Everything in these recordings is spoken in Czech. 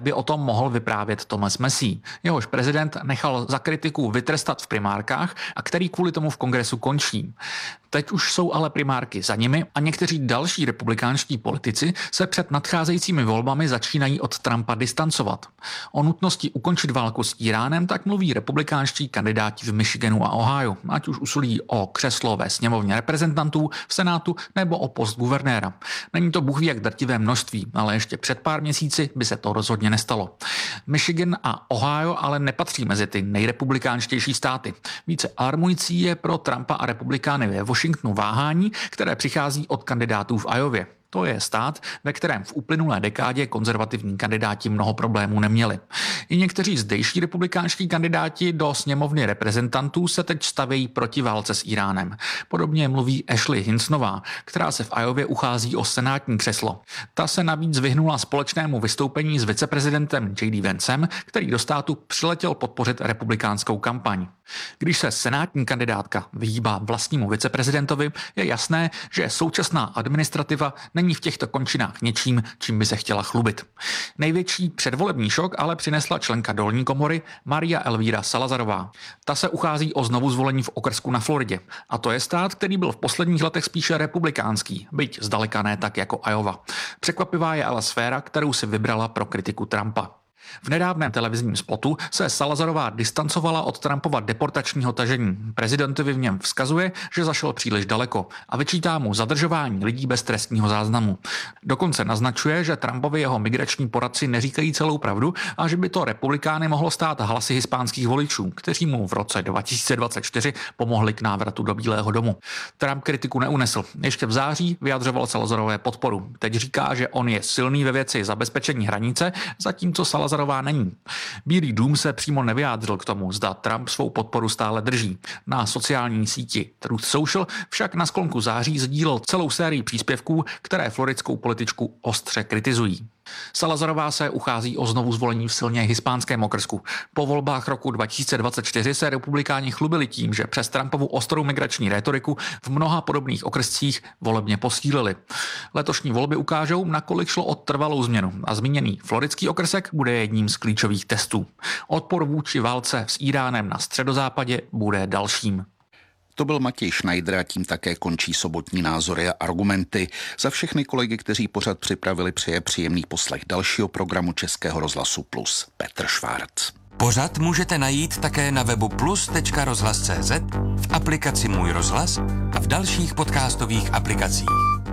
by o tom mohl vyprávět Thomas Massie. Jehož prezident nechal za kritiku vytrestat v primárkách a který kvůli tomu v kongresu končí. Teď už jsou ale primárky za nimi a někteří další republikánští politici se před nadcházejícími volbami začínají od Trumpa distancovat. O nutnosti ukončit válku s Iránem tak mluví republikánští kandidáti v Michiganu a Ohio, ať už usilují o křeslo ve sněmovně reprezentantů, v Senátu nebo o post guvernéra. Není to bůhví jak drtivé množství, ale ještě před pár měsíci by se to rozhodně nestalo. Michigan a Ohio ale nepatří mezi ty nejrepublikánštější státy. Více alarmující je pro Trumpa a republikány ve Washingtonu váhání, které přichází od kandidátů v Iově. To je stát, ve kterém v uplynulé dekádě konzervativní kandidáti mnoho problémů neměli. I někteří zdejší republikánští kandidáti do sněmovny reprezentantů se teď stavějí proti válce s Iránem. Podobně mluví Ashley Hinsonová, která se v Iově uchází o senátní křeslo. Ta se navíc vyhnula společnému vystoupení s viceprezidentem J.D. Vancem, který do státu přiletěl podpořit republikánskou kampaň. Když se senátní kandidátka vyhýbá vlastnímu viceprezidentovi, je jasné, že současná administrativa není v těchto končinách něčím, čím by se chtěla chlubit. Největší předvolební šok ale přinesla členka dolní komory Maria Elvíra Salazarová. Ta se uchází o znovuzvolení v okrsku na Floridě. A to je stát, který byl v posledních letech spíše republikánský, byť zdaleka ne tak jako Iowa. Překvapivá je ale sféra, kterou si vybrala pro kritiku Trumpa. V nedávném televizním spotu se Salazarová distancovala od Trumpova deportačního tažení. Prezidentovi v něm vzkazuje, že zašel příliš daleko a vyčítá mu zadržování lidí bez trestního záznamu. Dokonce naznačuje, že Trumpovi jeho migrační poradci neříkají celou pravdu a že by to republikány mohlo stát hlasy hispánských voličů, kteří mu v roce 2024 pomohli k návratu do Bílého domu. Trump kritiku neunesl. Ještě v září vyjadřoval Salazarové podporu. Teď říká, že on je silný ve věci zabezpečení hranice, zatímco Salazarová není. Bílý dům se přímo nevyjádřil k tomu, zda Trump svou podporu stále drží. Na sociální síti Truth Social však na sklonku září sdílel celou sérii příspěvků, které floridskou političku ostře kritizují. Salazarová se uchází o znovuzvolení v silně hispánském okrsku. Po volbách roku 2024 se republikáni chlubili tím, že přes Trumpovu ostrou migrační rétoriku v mnoha podobných okrscích volebně posílili. Letošní volby ukážou, nakolik šlo o trvalou změnu a zmíněný floridský okrsek bude jedním z klíčových testů. Odpor vůči válce s Iránem na středozápadě bude dalším. To byl Matěj Schneider a tím také končí sobotní názory a argumenty. Za všechny kolegy, kteří pořad připravili, přeje příjemný poslech dalšího programu Českého rozhlasu Plus Petr Švárc. Pořad můžete najít také na webu plus.rozhlas.cz, v aplikaci Můj rozhlas a v dalších podcastových aplikacích.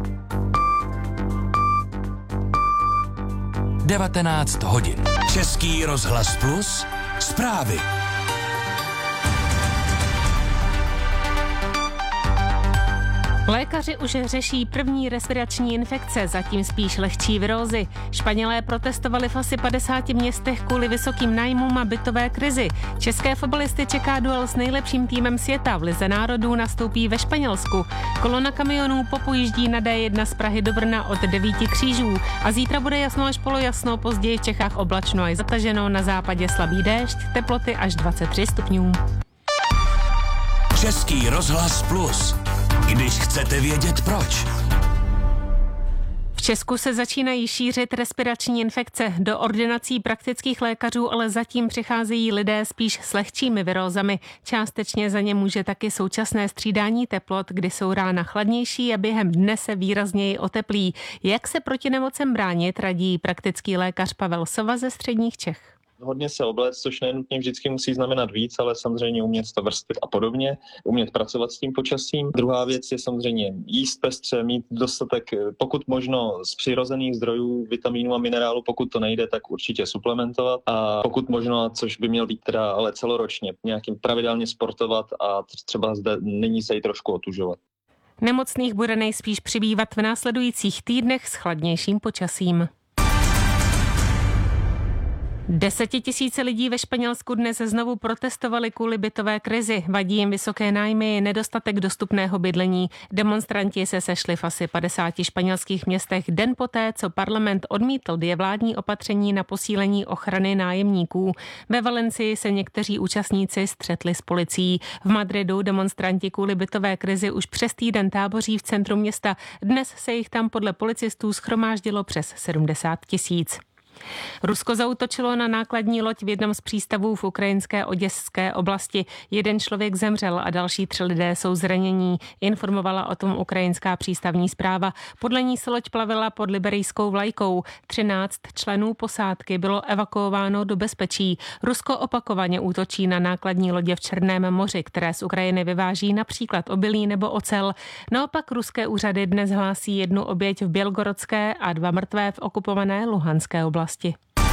19 hodin. Český rozhlas Plus. Zprávy. Lékaři už řeší první respirační infekce, zatím spíš lehčí virózy. Španělé protestovali v asi 50 městech kvůli vysokým nájmům a bytové krizi. České fotbalisty čeká duel s nejlepším týmem světa. V Lize národů nastoupí ve Španělsku. Kolona kamionů popojíždí na D1 z Prahy do Brna od 9 křížů. A zítra bude jasno až polojasno, později v Čechách oblačno a zataženo, na západě slabý déšť, teploty až 23 stupňů. Český rozhlas Plus. Když chcete vědět proč. V Česku se začínají šířit respirační infekce. Do ordinací praktických lékařů ale zatím přicházejí lidé spíš s lehčími virózami. Částečně za ně může taky současné střídání teplot, kdy jsou rána chladnější a během dne se výrazněji oteplí. Jak se proti nemocem bránit, radí praktický lékař Pavel Sova ze středních Čech. Hodně se obléct, což nenutně vždycky musí znamenat víc, ale samozřejmě umět to vrstvit a podobně, umět pracovat s tím počasím. Druhá věc je samozřejmě jíst pestře, mít dostatek, pokud možno z přirozených zdrojů vitamínů a minerálů, pokud to nejde, tak určitě suplementovat a pokud možno, což by měl být teda ale celoročně, nějakým pravidelně sportovat a třeba zde nyní se jí trošku otužovat. Nemocných bude nejspíš přibývat v následujících týdnech s chladnějším počasím. 10 000 lidí ve Španělsku dnes znovu protestovali kvůli bytové krizi. Vadí jim vysoké nájmy, nedostatek dostupného bydlení. Demonstranti se sešli v asi 50 španělských městech den poté, co parlament odmítl 2 vládní opatření na posílení ochrany nájemníků. Ve Valencii se někteří účastníci střetli s policií. V Madridu demonstranti kvůli bytové krizi už přes týden táboří v centru města. Dnes se jich tam podle policistů shromáždilo přes 70 000. Rusko zaútočilo na nákladní loď v jednom z přístavů v ukrajinské Oděské oblasti. 1 člověk zemřel a další 3 lidé jsou zranění. Informovala o tom ukrajinská přístavní správa. Podle ní se loď plavila pod liberijskou vlajkou. 13 členů posádky bylo evakuováno do bezpečí. Rusko opakovaně útočí na nákladní lodě v Černém moři, které z Ukrajiny vyváží například obilí nebo ocel. Naopak ruské úřady dnes hlásí 1 oběť v Bělgorodské a 2 mrtvé v okupované Luhanské oblasti.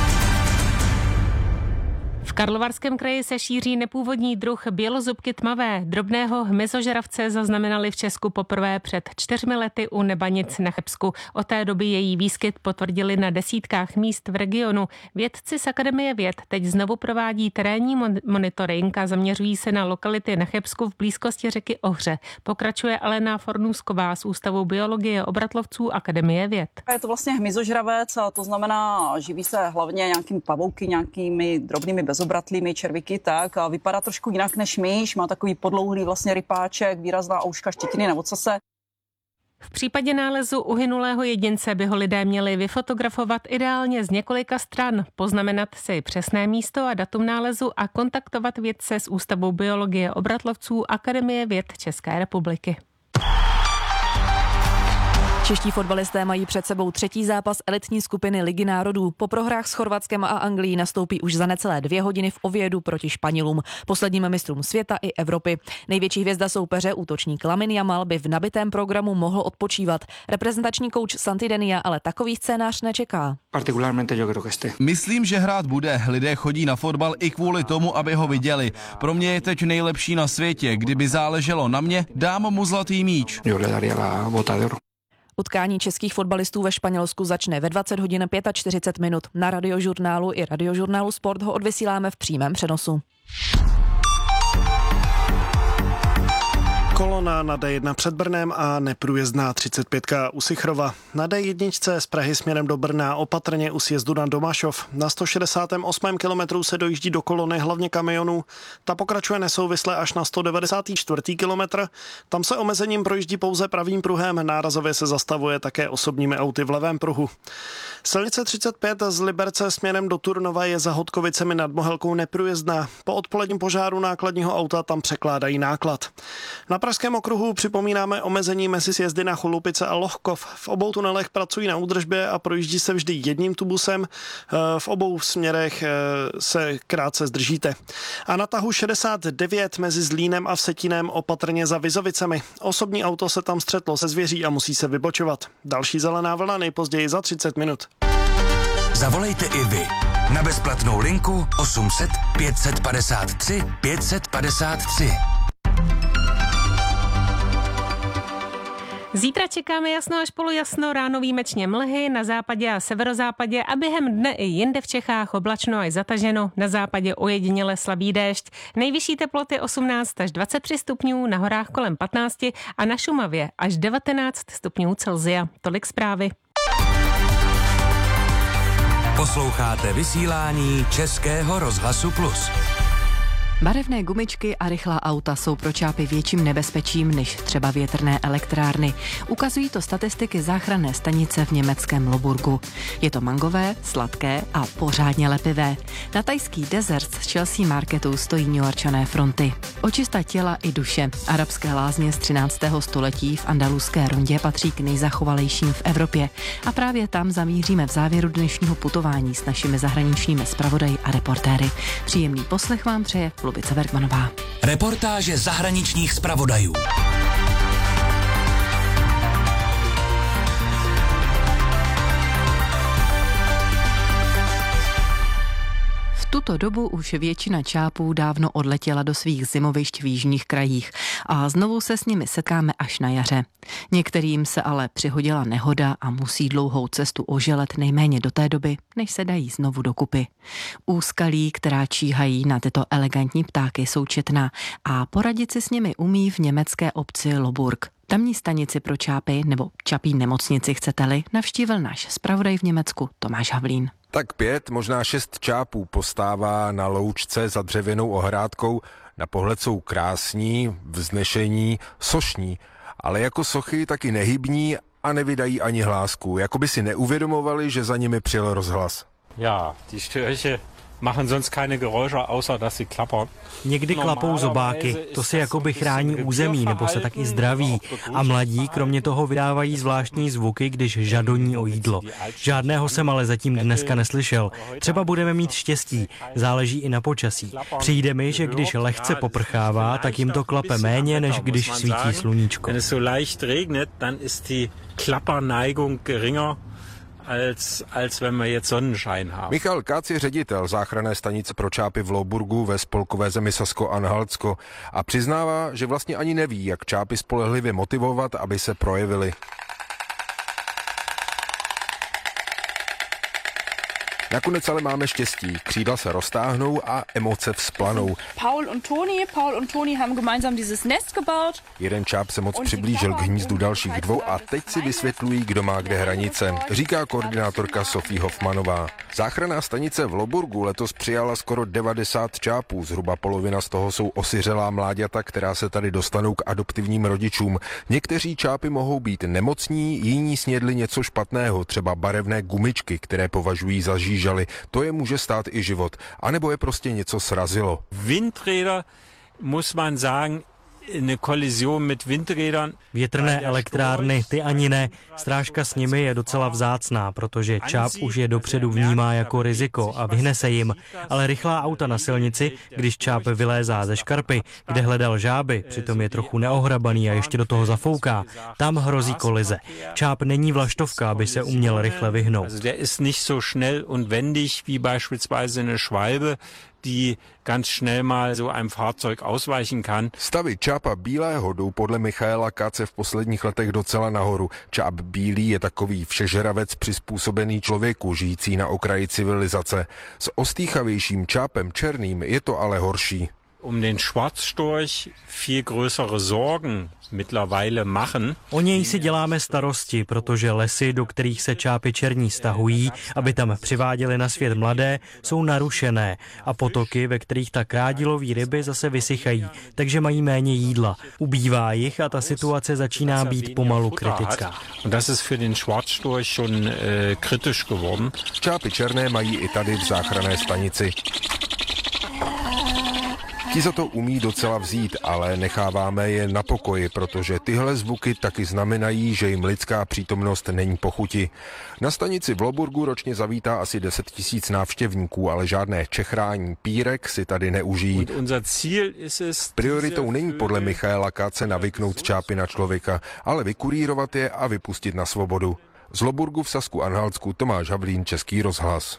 V Karlovarském kraji se šíří nepůvodní druh bělozubky tmavé. Drobného hmyzožravce zaznamenali v Česku poprvé před 4 lety u Nebanic na Chebsku. Od té doby její výskyt potvrdili na desítkách míst v regionu. Vědci z Akademie věd teď znovu provádí terénní monitoring a zaměřují se na lokality na Chebsku v blízkosti řeky Ohře. Pokračuje Alena Fornůsková z Ústavu biologie obratlovců Akademie věd. Je to vlastně hmyzožravec, to znamená, živí se hlavně nějakými pavouky, nějakými drobnými bezobratlými červíky, tak a vypadá trošku jinak než myš, má takový podlouhlý vlastně rypáček, výrazná ouška, štětiny na ocase. V případě nálezu uhynulého jedince by ho lidé měli vyfotografovat ideálně z několika stran, poznamenat si přesné místo a datum nálezu a kontaktovat vědce z Ústavu biologie obratlovců Akademie věd České republiky. Čeští fotbalisté mají před sebou 3. zápas elitní skupiny Ligy národů. Po prohrách s Chorvatskem a Anglií nastoupí už za necelé 2 hodiny v Oviedu proti Španělům, posledním mistrům světa i Evropy. Největší hvězda soupeře, útočník Lamine Yamal, by v nabitém programu mohl odpočívat. Reprezentační kouč Santidenia ale takový scénář nečeká. Myslím, že hrát bude. Lidé chodí na fotbal i kvůli tomu, aby ho viděli. Pro mě je teď nejlepší na světě. Kdyby záleželo na mě, dám mu zlatý míč. Utkání českých fotbalistů ve Španělsku začne ve 20 hodin 45 minut. Na Radiožurnálu i Radiožurnálu Sport ho odvysíláme v přímém přenosu. Kolona na D1 před Brnem a neprůjezdná 35 u Sichrova. Na D1 z Prahy směrem do Brna opatrně u sjezdu na Domašov. Na 168. kilometru se dojíždí do kolony hlavně kamionů. Ta pokračuje nesouvisle až na 194. kilometr. Tam se omezením projíždí pouze pravým pruhem, nárazově se zastavuje také osobními auty v levém pruhu. Silnice 35 z Liberce směrem do Turnova je za Hodkovicemi nad Mohelkou neprůjezdná. Po odpoledním požáru nákladního auta tam překládají náklad. Na Pražském okruhu připomínáme omezení mezi sjezdy na Cholupice a Lohkov. V obou tunelech pracují na údržbě a projíždí se vždy jedním tubusem. V obou směrech se krátce zdržíte. A na tahu 69 mezi Zlínem a Vsetínem opatrně za Vizovicemi. Osobní auto se tam střetlo se zvěří a musí se vybočovat. Další zelená vlna nejpozději za 30 minut. Zavolejte i vy na bezplatnou linku 800 553 553. Zítra čekáme jasno až polojasno, ráno výjimečně mlhy, na západě a severozápadě a během dne i jinde v Čechách oblačno až zataženo, na západě ojediněle slabý déšť. Nejvyšší teploty 18 až 23 stupňů, na horách kolem 15 a na Šumavě až 19 stupňů Celsia. Tolik zprávy. Posloucháte vysílání Českého rozhlasu Plus. Barevné gumičky a rychlá auta jsou pro čápy větším nebezpečím než třeba větrné elektrárny. Ukazují to statistiky záchranné stanice v německém Loburgu. Je to mangové, sladké a pořádně lepivé. Na tajský Desert z Chelsea Marketu stojí Newyorčané fronty. Očista těla i duše. Arabské lázně z 13. století v Andaluské rondě patří k nejzachovalejším v Evropě. A právě tam zamíříme v závěru dnešního putování s našimi zahraničními zpravodaji a reportéry. Příjemný poslech vám přeje Lubice Bergmanová. Reportáže zahraničních zpravodajů. V tuto dobu už většina čápů dávno odletěla do svých zimovišť v jižních krajích a znovu se s nimi setkáme až na jaře. Některým se ale přihodila nehoda a musí dlouhou cestu oželet nejméně do té doby, než se dají znovu dokupy. Úskalí, která číhají na tyto elegantní ptáky, jsou četná a poradit si s nimi umí v německé obci Loburg. Tamní stanici pro čápy, nebo čapí nemocnici chcete-li, navštívil náš zpravodaj v Německu Tomáš Havlín. Tak 5, možná 6 čápů postává na loučce za dřevěnou ohrádkou. Na pohled jsou krásní, vznešení, sošní, ale jako sochy taky nehybní a nevydají ani hlásku, jako by si neuvědomovali, že za nimi přijel rozhlas. Ja, die Störche machen sonst keine Geräusche, außer dass sie klappern. Někdy klapou zobáky, to si jakoby chrání území, nebo se tak i zdraví. A mladí kromě toho vydávají zvláštní zvuky, když žadoní o jídlo. Žádného jsem ale zatím dneska neslyšel. Třeba budeme mít štěstí, záleží i na počasí. Přijde mi, že když lehce poprchává, tak jim to klape méně, než když svítí sluníčko. Wenn es so leicht regnet, dann ist die Klapperneigung geringer, als wenn wir jetzt Sonnenschein haben. Michal Kac je ředitel záchranné stanice pro čápy v Louburgu ve spolkové zemi Sasko-Anhaltsko a přiznává, že vlastně ani neví, jak čápy spolehlivě motivovat, aby se projevily. Nakonec ale máme štěstí. Křídla se roztáhnou a emoce vzplanou. Paul und Toni haben gemeinsam dieses Nest gebaut. Jeden čáp se moc přiblížil k hnízdu dalších dvou a teď si vysvětlují, kdo má kde hranice, říká koordinátorka Sofie Hofmanová. Záchranná stanice v Louburgu letos přijala skoro 90 čápů, zhruba polovina z toho jsou osiřelá mláďata, která se tady dostanou k adoptivním rodičům. Někteří čápy mohou být nemocní, jiní snědli něco špatného, třeba barevné gumičky, které považují za žížaly. To je může stát i život. A nebo je prostě něco srazilo. Windräder, muss man sagen, eine Kollision mit Windrädern. Větrné elektrárny, ty ani ne. Strážka s nimi je docela vzácná, protože čáp už je dopředu vnímá jako riziko a vyhne se jim. Ale rychlá auta na silnici, když čáp vylézá ze škarpy, kde hledal žáby, přitom je trochu neohrabaný a ještě do toho zafouká, tam hrozí kolize. Čáp není vlaštovka, aby se uměl rychle vyhnout. Der ist nicht so schnell und wendig wie beispielsweise eine Schwalbe, die ganz schnell mal so einem Fahrzeug ausweichen kann. Stavy čápa bílého jdou podle Michaela Kace v posledních letech docela nahoru. Čáp bílý je takový všežravec přizpůsobený člověku, žijící na okraji civilizace. S ostýchavějším čápem černým je to ale horší. Um den Schwarzstorch viel größere Sorgen mittlerweile machen. O něj si děláme starosti, protože lesy, do kterých se čápy černí stahují, aby tam přiváděly na svět mladé, jsou narušené a potoky, ve kterých tak rádi loví ryby, zase vysychají, takže mají méně jídla. Ubývá jich a ta situace začíná být pomalu kritická. Das ist für den Schwarzstorch schon kritisch geworden. Čápy černé mají i tady v záchranné stanici. Ti za to umí docela vzít, ale necháváme je na pokoji, protože tyhle zvuky taky znamenají, že jim lidská přítomnost není po chuti. Na stanici v Louburgu ročně zavítá asi 10 000 návštěvníků, ale žádné čechrání pírek si tady neužijí. Prioritou není podle Michaela Kace navyknout čápy na člověka, ale vykurírovat je a vypustit na svobodu. Z Louburgu v Sasku-Anhaltsku Tomáš Havlín, Český rozhlas.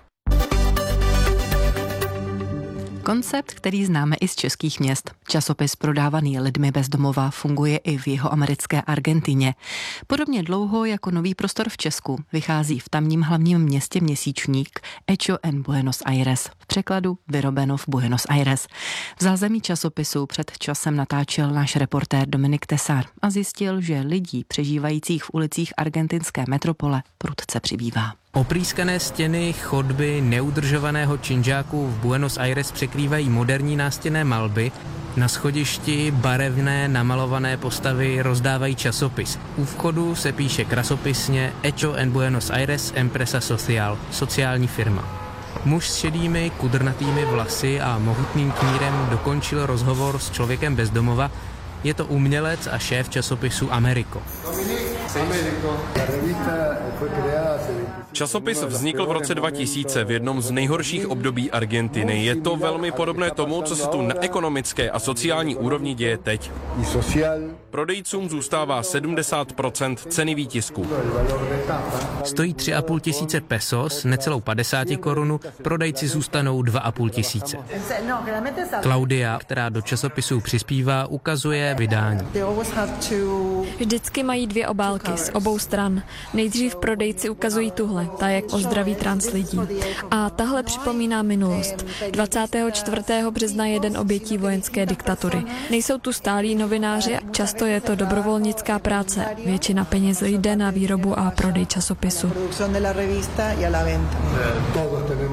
Koncept, který známe i z českých měst. Časopis prodávaný lidmi bez domova funguje i v jihoamerické Argentině. Podobně dlouho jako Nový prostor v Česku vychází v tamním hlavním městě měsíčník Hecho en Buenos Aires. V překladu vyrobeno v Buenos Aires. V zázemí časopisu před časem natáčel náš reportér Dominik Tesar a zjistil, že lidí přežívajících v ulicích argentinské metropole prudce přibývá. Oprýskané stěny, chodby neudržovaného činžáku v Buenos Aires překrývají moderní nástěnné malby. Na schodišti barevné namalované postavy rozdávají časopis. U vchodu se píše krasopisně Hecho en Buenos Aires Empresa Social, sociální firma. Muž s šedými, kudrnatými vlasy a mohutným knírem dokončil rozhovor s člověkem bez domova. Je to umělec a šéf časopisu Americo. Časopis vznikl v roce 2000 v jednom z nejhorších období Argentiny. Je to velmi podobné tomu, co se tu na ekonomické a sociální úrovni děje teď. Prodejcům zůstává 70% ceny výtisku. Stojí 3,5 tisíce pesos, necelou 50 korunu, prodejci zůstanou 2,5 tisíce. Klaudia, která do časopisů přispívá, ukazuje vydání. Vždycky mají 2 obálky z obou stran. Nejdřív prodejci ukazují tuhle, ta je o zdraví trans lidí. A tahle připomíná minulost. 24. března je den obětí vojenské diktatury. Nejsou tu stálí novináři, často je to dobrovolnická práce. Většina peněz jde na výrobu a prodej časopisu.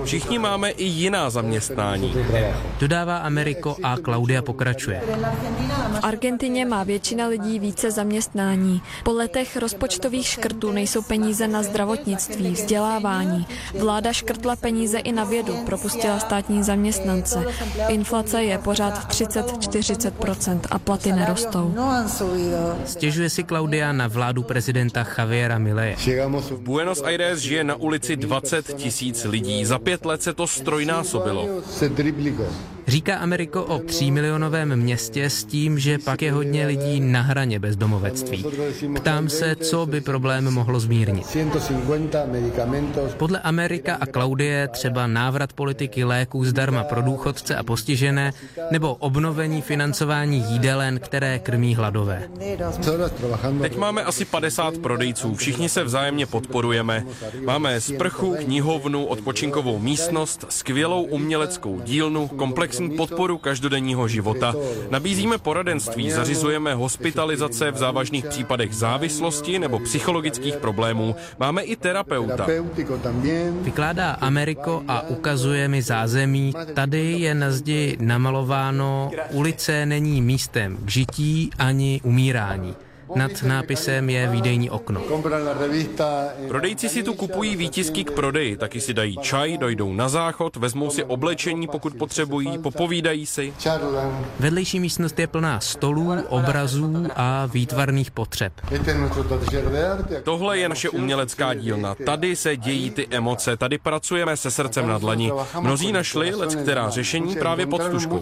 Všichni máme i jiná zaměstnání. Dodává Americo a Claudia pokračuje. V Argentině má většina lidí více zaměstnání. Po letech rozpočtových škrtů nejsou peníze na zdravotnictví, vzdělávání. Vláda škrtla peníze i na vědu, propustila státní zaměstnance. Inflace je pořád 30-40% a platy nerostou. Stěžuje si Claudia na vládu prezidenta Javiera Mileje. V Buenos Aires žije na ulici 20 000 lidí. Za 5 let se to strojnásobilo. Říká Americo o 3milionovém městě s tím, že pak je hodně lidí na hraně bezdomovectví. Ptám se, co by problém mohlo zmírnit. Podle America a Claudie třeba návrat politiky léků zdarma pro důchodce a postižené nebo obnovení financování jídelen, které krmí hladové. Teď máme asi 50 prodejců, všichni se vzájemně podporujeme. Máme sprchu, knihovnu, odpočinkovou místnost, skvělou uměleckou dílnu, komplexní podporu každodenního života. Nabízíme poradenství, zařizujeme hospitalizace v závažných případech závislosti nebo psychologických problémů. Máme i terapeuta. Vykládá Americo a ukazuje mi zázemí. Tady je na zdi namalováno: ulice není místem k žití ani umírání. Nad nápisem je výdejní okno. Prodejci si tu kupují výtisky k prodeji, taky si dají čaj, dojdou na záchod, vezmou si oblečení, pokud potřebují, popovídají si. Vedlejší místnost je plná stolů, obrazů a výtvarných potřeb. Tohle je naše umělecká dílna. Tady se dějí ty emoce, tady pracujeme se srdcem na dlani. Mnozí našli leckterá řešení právě pod tužkou.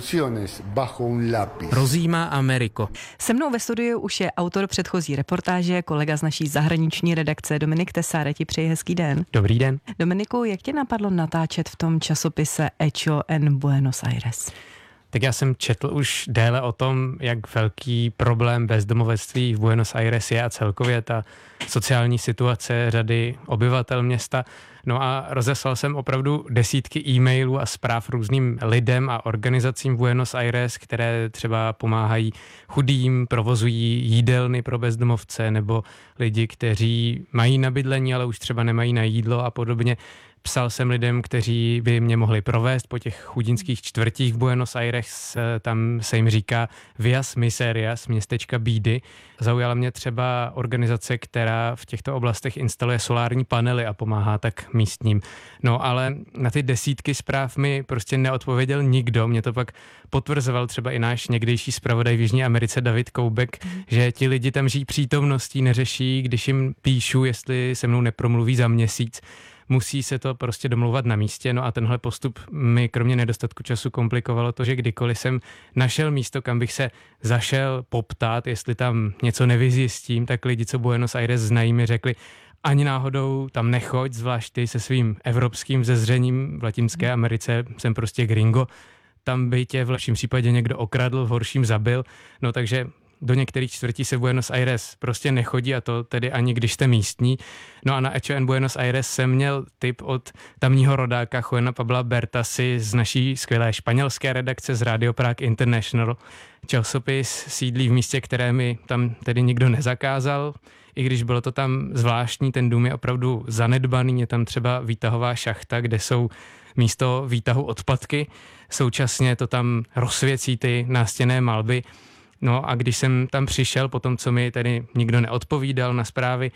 Rozjímá Americo. Se mnou ve studiu už je autor předchozí reportáže, kolega z naší zahraniční redakce Dominik Tesáre. Ti přeji hezký den. Dobrý den. Dominiku, jak tě napadlo natáčet v tom časopise Hecho en Buenos Aires? Tak já jsem četl už déle o tom, jak velký problém bezdomovectví v Buenos Aires je a celkově ta sociální situace řady obyvatel města. No a rozeslal jsem opravdu desítky e-mailů a zpráv různým lidem a organizacím v Buenos Aires, které třeba pomáhají chudým, provozují jídelny pro bezdomovce nebo lidi, kteří mají na bydlení, ale už třeba nemají na jídlo a podobně. Psal jsem lidem, kteří by mě mohli provést po těch chudinských čtvrtích v Buenos Aires, tam se jim říká Vias Miserias, městečka bídy. Zaujala mě třeba organizace, která v těchto oblastech instaluje solární panely a pomáhá tak místním. No ale na ty desítky zpráv mi prostě neodpověděl nikdo. Mě to pak potvrzoval třeba i náš někdejší zpravodaj v Jižní Americe David Koubek, že ti lidi tam žijí přítomností, neřeší, když jim píšu, jestli se mnou nepromluví za měsíc. Musí se to prostě domlouvat na místě, no a tenhle postup mi kromě nedostatku času komplikovalo to, že kdykoliv jsem našel místo, kam bych se zašel poptat, jestli tam něco nevyzjistím, tak lidi, co Buenos Aires znají, mi řekli, ani náhodou tam nechoď, zvlášť ty se svým evropským vzezřením v Latinské Americe, jsem prostě gringo, tam by tě v lepším případě někdo okradl, v horším zabil, no takže do některých čtvrtí se Buenos Aires prostě nechodí a to tedy ani když jste místní. No a na Hecho en Buenos Aires jsem měl tip od tamního rodáka Juana Pabla Bertasi z naší skvělé španělské redakce z Radio Prague International. Časopis sídlí v místě, které mi tam tedy nikdo nezakázal, i když bylo to tam zvláštní, ten dům je opravdu zanedbaný, je tam třeba výtahová šachta, kde jsou místo výtahu odpadky, současně to tam rozsvěcí ty nástěnné malby. No a když jsem tam přišel, po tom, co mi tady nikdo neodpovídal na zprávy,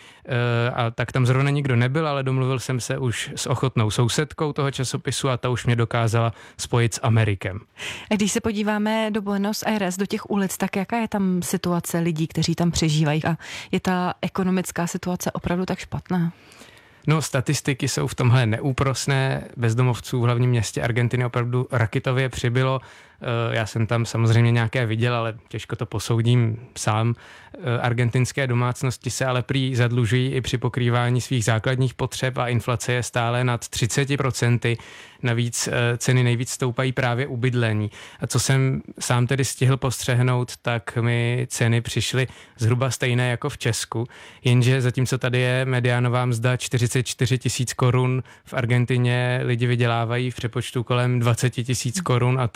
a tak tam zrovna nikdo nebyl, ale domluvil jsem se už s ochotnou sousedkou toho časopisu a ta už mě dokázala spojit s Amerikem. A když se podíváme do Buenos Aires, do těch ulic, tak jaká je tam situace lidí, kteří tam přežívají a je ta ekonomická situace opravdu tak špatná? No, statistiky jsou v tomhle neúprosné. Bezdomovců v hlavním městě Argentiny opravdu raketově přibylo. Já jsem tam samozřejmě nějaké viděl, ale těžko to posoudím sám. Argentinské domácnosti se ale prý zadlužují i při pokrývání svých základních potřeb a inflace je stále nad 30%. Navíc ceny nejvíc stoupají právě u bydlení. A co jsem sám tedy stihl postřehnout, tak mi ceny přišly zhruba stejné jako v Česku. Jenže zatímco tady je mediánová mzda 44 000 korun, v Argentině lidi vydělávají v přepočtu kolem 20 000 korun a to mluvíme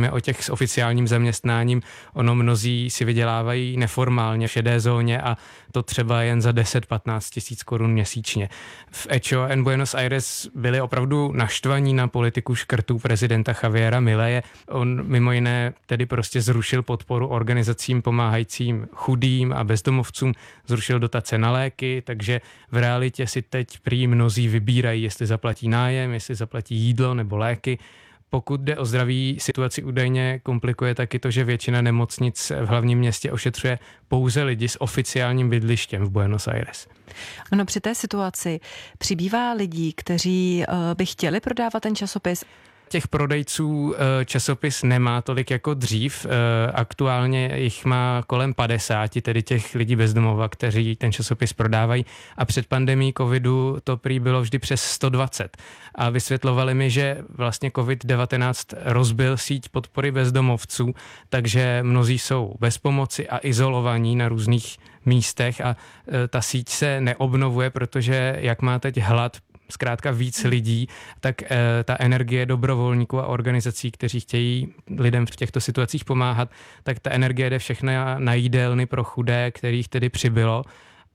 bavíme o těch s oficiálním zaměstnáním, ono mnozí si vydělávají neformálně v šedé zóně a to třeba jen za 10-15 tisíc korun měsíčně. V Echo en Buenos Aires byli opravdu naštvaní na politiku škrtů prezidenta Javiera Mileje. On mimo jiné tedy prostě zrušil podporu organizacím pomáhajícím chudým a bezdomovcům, zrušil dotace na léky, takže v realitě si teď prý mnozí vybírají, jestli zaplatí nájem, jestli zaplatí jídlo nebo léky. Pokud jde o zdraví, situaci údajně komplikuje taky to, že většina nemocnic v hlavním městě ošetřuje pouze lidi s oficiálním bydlištěm v Buenos Aires. Ono při té situaci přibývá lidí, kteří by chtěli prodávat ten časopis. Těch prodejců časopis nemá tolik jako dřív. Aktuálně jich má kolem 50, tedy těch lidí bez domova, kteří ten časopis prodávají. A před pandemií covidu to prý bylo vždy přes 120. A vysvětlovali mi, že vlastně COVID-19 rozbil síť podpory bezdomovců, takže mnozí jsou bez pomoci a izolovaní na různých místech a ta síť se neobnovuje, protože jak má teď hlad zkrátka víc lidí, tak ta energie dobrovolníků a organizací, kteří chtějí lidem v těchto situacích pomáhat, tak ta energie jde všechna na jídelny pro chudé, kterých tedy přibylo.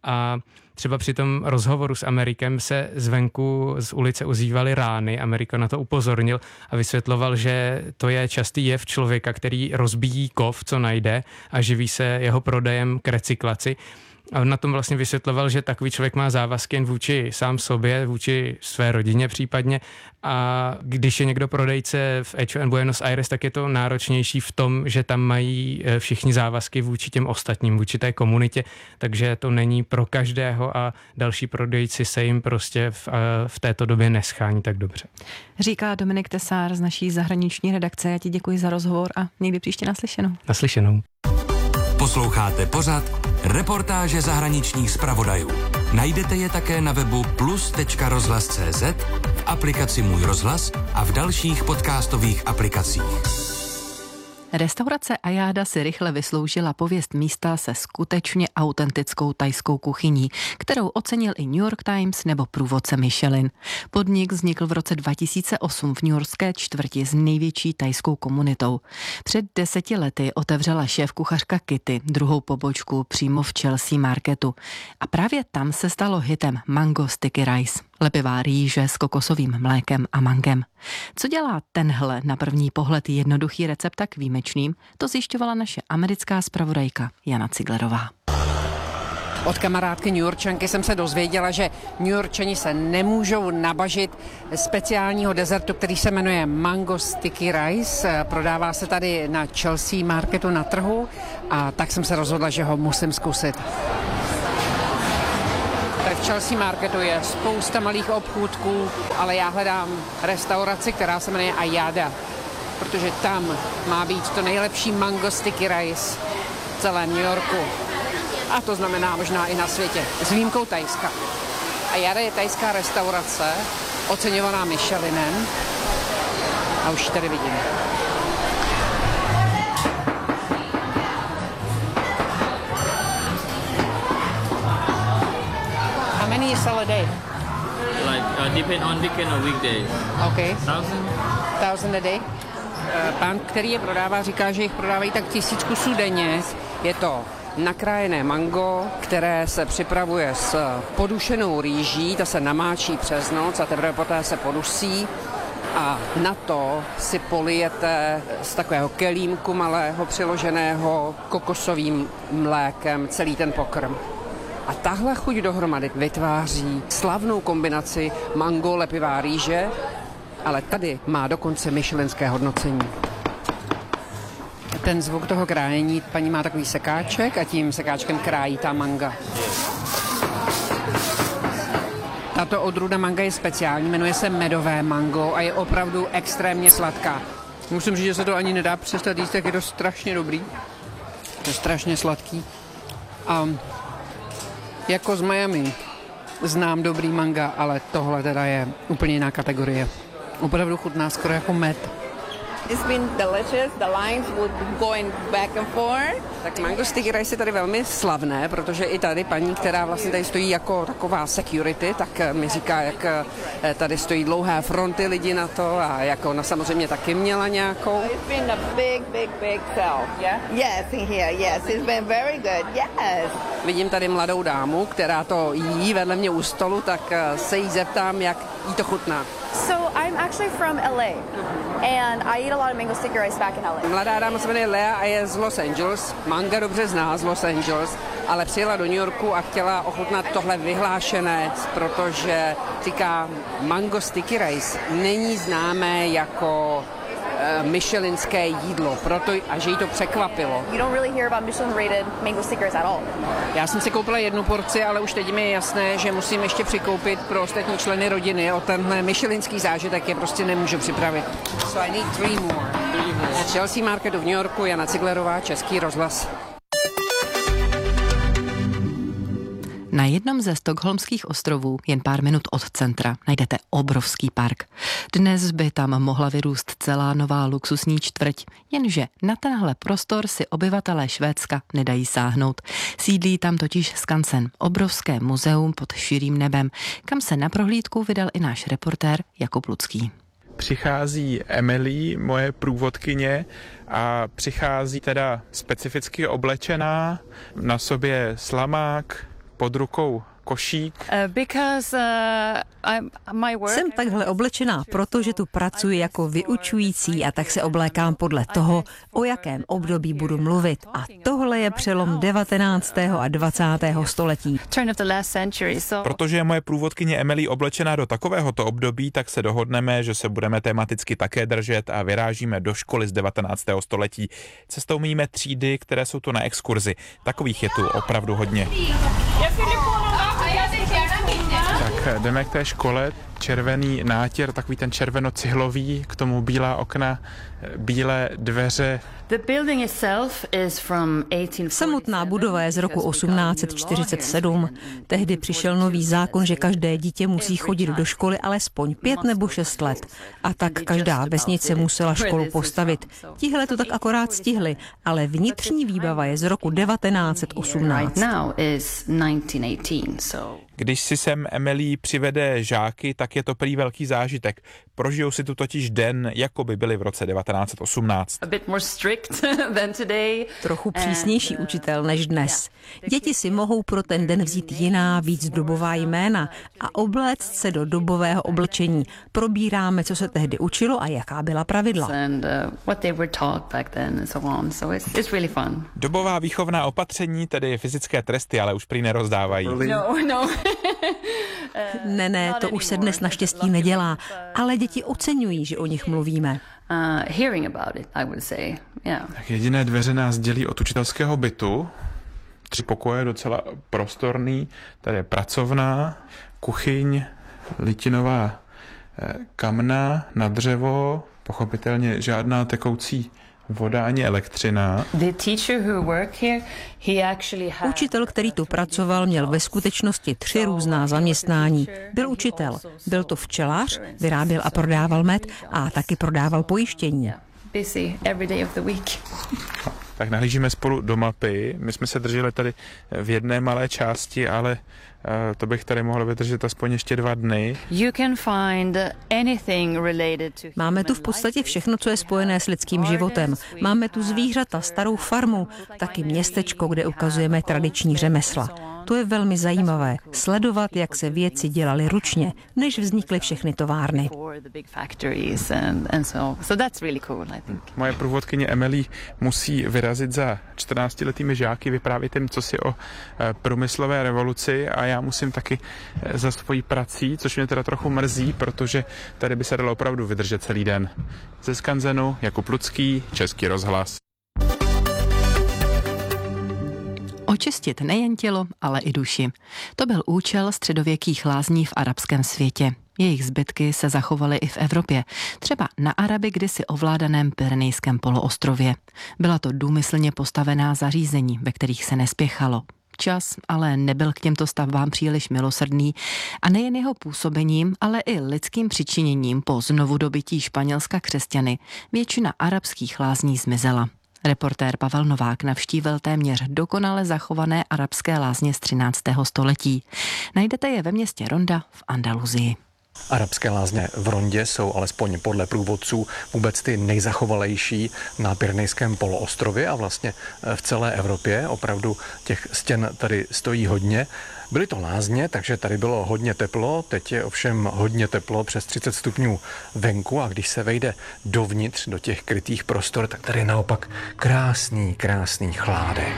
A třeba při tom rozhovoru s Amerikem se zvenku z ulice ozývaly rány. Amerika na to upozornil a vysvětloval, že to je častý jev člověka, který rozbíjí kov, co najde a živí se jeho prodejem k recyklaci. A on na tom vlastně vysvětloval, že takový člověk má závazky jen vůči sám sobě, vůči své rodině případně. A když je někdo prodejce v Echo en Buenos Aires, tak je to náročnější v tom, že tam mají všichni závazky vůči těm ostatním, vůči té komunitě, takže to není pro každého a další prodejci se jim prostě v této době neschání tak dobře. Říká Dominik Tesár z naší zahraniční redakce. Já ti děkuji za rozhovor a někdy příště naslyšenou. Naslyšenou. Posloucháte pořad Reportáže zahraničních zpravodajů. Najdete je také na webu plus.rozhlas.cz, v aplikaci Můj rozhlas a v dalších podcastových aplikacích. Restaurace Ayada si rychle vysloužila pověst místa se skutečně autentickou thajskou kuchyní, kterou ocenil i New York Times nebo průvodce Michelin. Podnik vznikl v roce 2008 v newyorské čtvrti s největší thajskou komunitou. Před 10 lety otevřela šéfkuchařka Kitty druhou pobočku přímo v Chelsea Marketu. A právě tam se stalo hitem Mango Sticky Rice. Lepivá rýže s kokosovým mlékem a mangem. Co dělá tenhle na první pohled jednoduchý recept tak výjimečným, to zjišťovala naše americká zpravodajka Jana Ciglerová. Od kamarádky Newyorčanky jsem se dozvěděla, že Newyorčani se nemůžou nabažit speciálního dezertu, který se jmenuje Mango Sticky Rice. Prodává se tady na Chelsea Marketu na trhu a tak jsem se rozhodla, že ho musím zkusit. V Chelsea Marketu je spousta malých obchůdků, ale já hledám restauraci, která se jmenuje Ayada, protože tam má být to nejlepší mango sticky rice v celém New Yorku. A to znamená možná i na světě, s výjimkou Thajska. Ayada je thajská restaurace, oceňovaná Michelinem a už tady vidím. How many you sell a day? Like depend on weekend or weekdays. Okay. 1,000 a day. Pán, který je prodává, říká, že jich prodávají tak 1000 kusů denně. Je to nakrájené mango, které se připravuje s podušenou rýží, ta se namáčí přes noc a teprve poté se podusí. A na to si polijete z takového kelímku malého přiloženého kokosovým mlékem celý ten pokrm. A tahle chuť dohromady vytváří slavnou kombinaci mango, lepivá rýže, ale tady má dokonce michelinské hodnocení. Ten zvuk toho krájení, paní má takový sekáček a tím sekáčkem krájí ta manga. Tato odrůda manga je speciální, jmenuje se medové mango a je opravdu extrémně sladká. Musím říct, že se to ani nedá přestat jíst, tak je to strašně dobrý. Je strašně sladký. A jako z Miami znám dobrý manga, ale tohle teda je úplně jiná kategorie. Opravdu chutná skoro jako med. It's been delicious. The lines would be going back and forth. Tak mango sticky rice je tady velmi slavné, protože i tady paní, která vlastně tady stojí jako taková security, tak mi říká, jak tady stojí dlouhé fronty lidí na to a jak ona samozřejmě taky měla nějakou. It's been a big sell. Yeah? Yes, in here. Yes, it's been very good. Yes. Vidím tady mladou dámu, která to jí vedle mě u stolu, tak se jí zeptám, jak jí to chutná. So I'm actually from LA and I eat a lot of mango sticky rice back in LA. Mladá dáma se jmenuje Lea a je z Los Angeles. Manga dobře zná z Los Angeles, ale přijela do New Yorku a chtěla ochutnat tohle vyhlášené, protože říká, mango sticky rice není známé jako michelinské jídlo, proto a že jí to překvapilo. You don't really hear about Michelin rated mango sticky rice at all. Já jsem si koupila 1 porci, ale už teď mi je jasné, že musím ještě přikoupit pro ostatní členy rodiny. O tenhle michelinský zážitek je prostě nemůžu připravit. So I need 3 more. Z Chelsea Marketu v New Yorku, Jana Ciglerová, Český rozhlas. Na jednom ze stockholmských ostrovů, jen pár minut od centra, najdete obrovský park. Dnes by tam mohla vyrůst celá nová luxusní čtvrť, jenže na tenhle prostor si obyvatelé Švédska nedají sáhnout. Sídlí tam totiž Skansen, obrovské muzeum pod širým nebem, kam se na prohlídku vydal i náš reportér Jakub Lucký. Přichází Emily, moje průvodkyně, a přichází teda specificky oblečená, na sobě slamák, pod rukou košík. Jsem takhle oblečená, protože tu pracuji jako vyučující a tak se oblékám podle toho, o jakém období budu mluvit. A tohle je přelom 19. a 20. století. Protože je moje průvodkyně Emily oblečená do takovéhoto období, tak se dohodneme, že se budeme tematicky také držet a vyrážíme do školy z 19. století. Cestou míme třídy, které jsou tu na exkurzi. Takových je tu opravdu hodně. Tak jdeme k té škole, červený nátěr, takový ten červeno-cihlový, k tomu bílá okna, bílé dveře. Samotná budova je z roku 1847. Tehdy přišel nový zákon, že každé dítě musí chodit do školy alespoň 5 nebo 6 let. A tak každá vesnice musela školu postavit. Tihle to tak akorát stihli, ale vnitřní výbava je z roku 1918. Když si sem Emily přivede žáky, tak je to prý velký zážitek. Prožijou si tu totiž den, jako by byli v roce 1918. Trochu přísnější učitel než dnes. Děti si mohou pro ten den vzít jiná, víc dobová jména a obléct se do dobového oblečení. Probíráme, co se tehdy učilo a jaká byla pravidla. Dobová výchovná opatření, tedy fyzické tresty, ale už prý nerozdávají. No. Ne, to už se dnes naštěstí nedělá, ale děti oceňují, že o nich mluvíme. Tak jediné dveře nás dělí od učitelského bytu. 3 pokoje, docela prostorný. Tady je pracovná, kuchyň, litinová kamna na dřevo, pochopitelně žádná tekoucí voda ani elektřina. Učitel, který tu pracoval, měl ve skutečnosti 3 různá zaměstnání. Byl učitel, byl to včelař, vyráběl a prodával med a taky prodával pojištění. Tak nahlížíme spolu do mapy. My jsme se drželi tady v jedné malé části, ale to bych tady mohl vydržet aspoň ještě 2 dny. Máme tu v podstatě všechno, co je spojené s lidským životem. Máme tu zvířata, starou farmu, taky městečko, kde ukazujeme tradiční řemesla. To je velmi zajímavé, sledovat, jak se věci dělaly ručně, než vznikly všechny továrny. Moje průvodkyně Emily musí vyrazit za 14letými žáky, vyprávět jim cosi o průmyslové revoluci a já musím taky za svojí prací, což mě teda trochu mrzí, protože tady by se dalo opravdu vydržet celý den. Ze Skansenu Jakub Lucký, Český rozhlas. Očistit nejen tělo, ale i duši. To byl účel středověkých lázní v arabském světě. Jejich zbytky se zachovaly i v Evropě, třeba na Araby kdysi ovládaném Pyrenejském poloostrově. Byla to důmyslně postavená zařízení, ve kterých se nespěchalo. včas, ale nebyl k těmto stavbám příliš milosrdný a nejen jeho působením, ale i lidským přičiněním po znovudobytí Španělska křesťany většina arabských lázní zmizela. Reportér Pavel Novák navštívil téměř dokonale zachované arabské lázně z 13. století. Najdete je ve městě Ronda v Andaluzii. Arabské lázně v Rondě jsou alespoň podle průvodců vůbec ty nejzachovalejší na Pyrenejském poloostrově a vlastně v celé Evropě. Opravdu těch stěn tady stojí hodně. Byly to lázně, takže tady bylo hodně teplo, teď je ovšem hodně teplo, přes 30 stupňů venku a když se vejde dovnitř do těch krytých prostor, tak tady je naopak krásný chládek.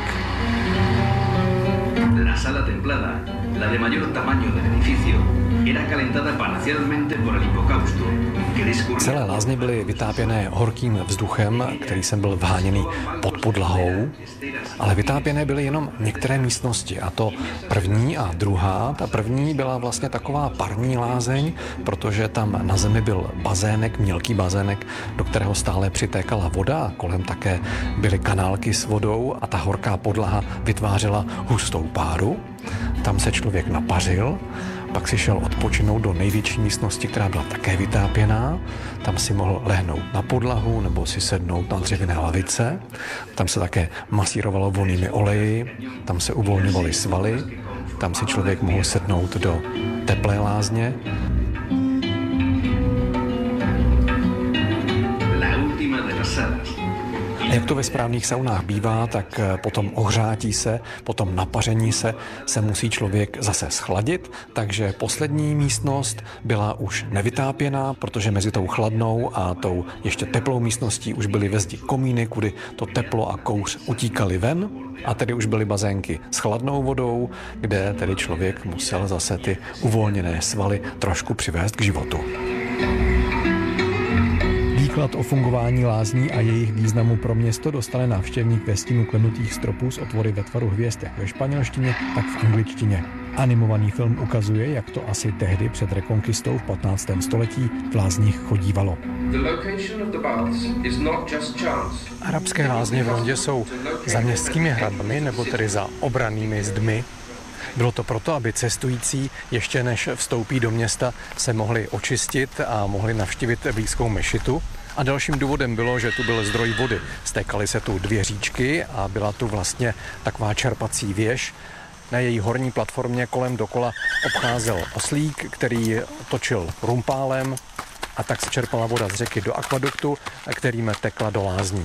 La sala templada, la de mayor tamaño del edificio, era calentada parcialmente por el hipocausto. Celé lázně byly vytápěné horkým vzduchem, který sem byl vháněný pod podlahou, ale vytápěné byly jenom některé místnosti, a to první a druhá. Ta první byla vlastně taková parní lázeň, protože tam na zemi byl bazének, mělký bazének, do kterého stále přitékala voda a kolem také byly kanálky s vodou a ta horká podlaha vytvářela hustou páru. Tam se člověk napařil, pak si šel odpočinout do největší místnosti, která byla také vytápěná. Tam si mohl lehnout na podlahu nebo si sednout na dřevěné lavice. Tam se také masírovalo volnými oleji, tam se uvolňovaly svaly, tam si člověk mohl sednout do teplé lázně. A jak to ve správných saunách bývá, tak po tom ohřátí se, po tom napaření se musí člověk zase schladit, takže poslední místnost byla už nevytápěná, protože mezi tou chladnou a tou ještě teplou místností už byly ve zdi komíny, kudy to teplo a kouř utíkaly ven, a tedy už byly bazénky s chladnou vodou, kde tedy člověk musel zase ty uvolněné svaly trošku přivést k životu. Výklad o fungování lázní a jejich významu pro město dostane návštěvník ve stínu klenutých stropů s otvory ve tvaru hvězd jak ve španělštině, tak v angličtině. Animovaný film ukazuje, jak to asi tehdy před rekonkistou v 15. století v lázních chodívalo. Arabské lázně v Rondě jsou za městskými hradbami, nebo tedy za obrannými zdmi. Bylo to proto, aby cestující ještě než vstoupí do města se mohli očistit a mohli navštívit blízkou mešitu. A dalším důvodem bylo, že tu byl zdroj vody. Stékaly se tu 2 říčky a byla tu vlastně taková čerpací věž. Na její horní platformě kolem dokola obcházel oslík, který točil rumpálem a tak se čerpala voda z řeky do akvaduktu, kterým tekla do lázní.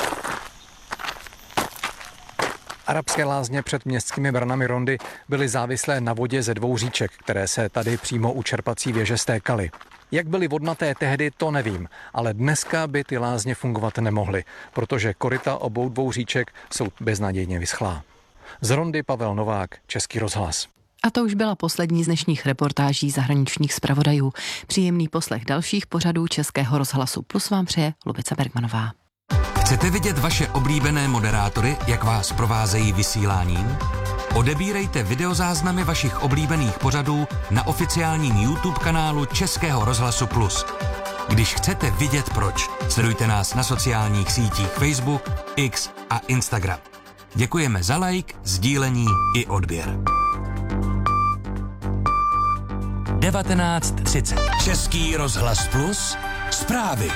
Arabské lázně před městskými branami Rondy byly závislé na vodě ze 2 říček, které se tady přímo u čerpací věže stékaly. Jak byly vodnaté tehdy, to nevím, ale dneska by ty lázně fungovat nemohly, protože koryta obou 2 říček jsou beznadějně vyschlá. Z Rondy Pavel Novák, Český rozhlas. A to už byla poslední z dnešních reportáží zahraničních zpravodajů. Příjemný poslech dalších pořadů Českého rozhlasu Plus vám přeje Lubica Bergmanová. Chcete vidět vaše oblíbené moderátory, jak vás provázejí vysíláním? Odebírejte videozáznamy vašich oblíbených pořadů na oficiálním YouTube kanálu Českého rozhlasu Plus. Když chcete vidět proč, sledujte nás na sociálních sítích Facebook, X a Instagram. Děkujeme za like, sdílení i odběr. 19:30. Český rozhlas Plus. Zprávy.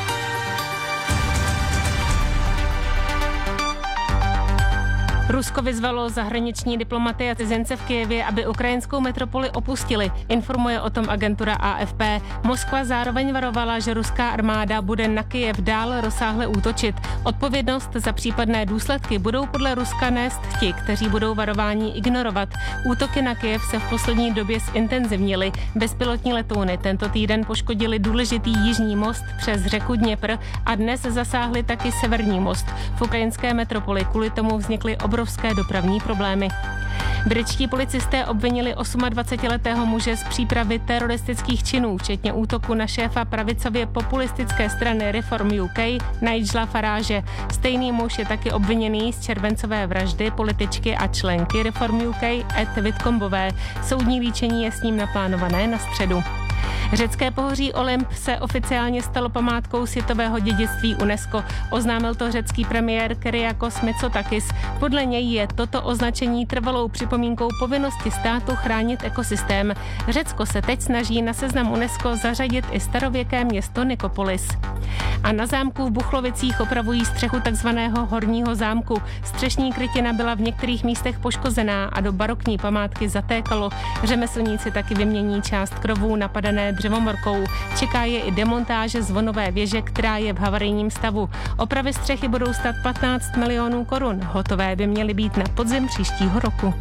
Rusko vyzvalo zahraniční diplomaty a cizince v Kyjevě, aby ukrajinskou metropoli opustili. Informuje o tom agentura AFP. Moskva zároveň varovala, že ruská armáda bude na Kyjev dál rozsáhle útočit. Odpovědnost za případné důsledky budou podle Ruska nést ti, kteří budou varování ignorovat. Útoky na Kyjev se v poslední době zintenzivnily. Bezpilotní letouny tento týden poškodili důležitý jižní most přes řeku Dněpr a dnes zasáhli taky severní most. V ukrajinské metropoli kvůli tomu vznikly obrovské dopravní problémy. Britští policisté obvinili 28letého muže z přípravy teroristických činů, včetně útoku na šéfa pravicově populistické strany Reform UK Nigela Farage. Stejný muž je taky obviněný z červencové vraždy političky a členky Reform UK Ed Whitcombové. Soudní líčení je s ním naplánované na středu. Řecké pohoří Olymp se oficiálně stalo památkou světového dědictví UNESCO. Oznámil to řecký premiér Kyriakos Mitsotakis. Podle něj je toto označení trvalou připomínkou povinnosti státu chránit ekosystém. Řecko se teď snaží na seznam UNESCO zařadit i starověké město Nikopolis. A na zámku v Buchlovicích opravují střechu takzvaného horního zámku. Střešní krytina byla v některých místech poškozená a do barokní památky zatékalo. Řemeslníci taky vymění část krovů napadené dřevomorkou. Čeká je i demontáže zvonové věže, která je v havarijním stavu. Opravy střechy budou stát 15 milionů korun. Hotové by měly být na podzim příštího roku.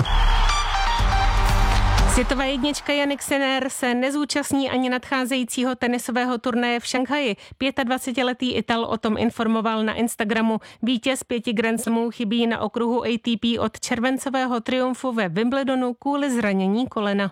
Světová jednička Jannik Sinner se nezúčastní ani nadcházejícího tenisového turnaje v Šanghaji. 25letý Ital o tom informoval na Instagramu. Vítěz 5 Grand Slamů chybí na okruhu ATP od červencového triumfu ve Wimbledonu kvůli zranění kolena.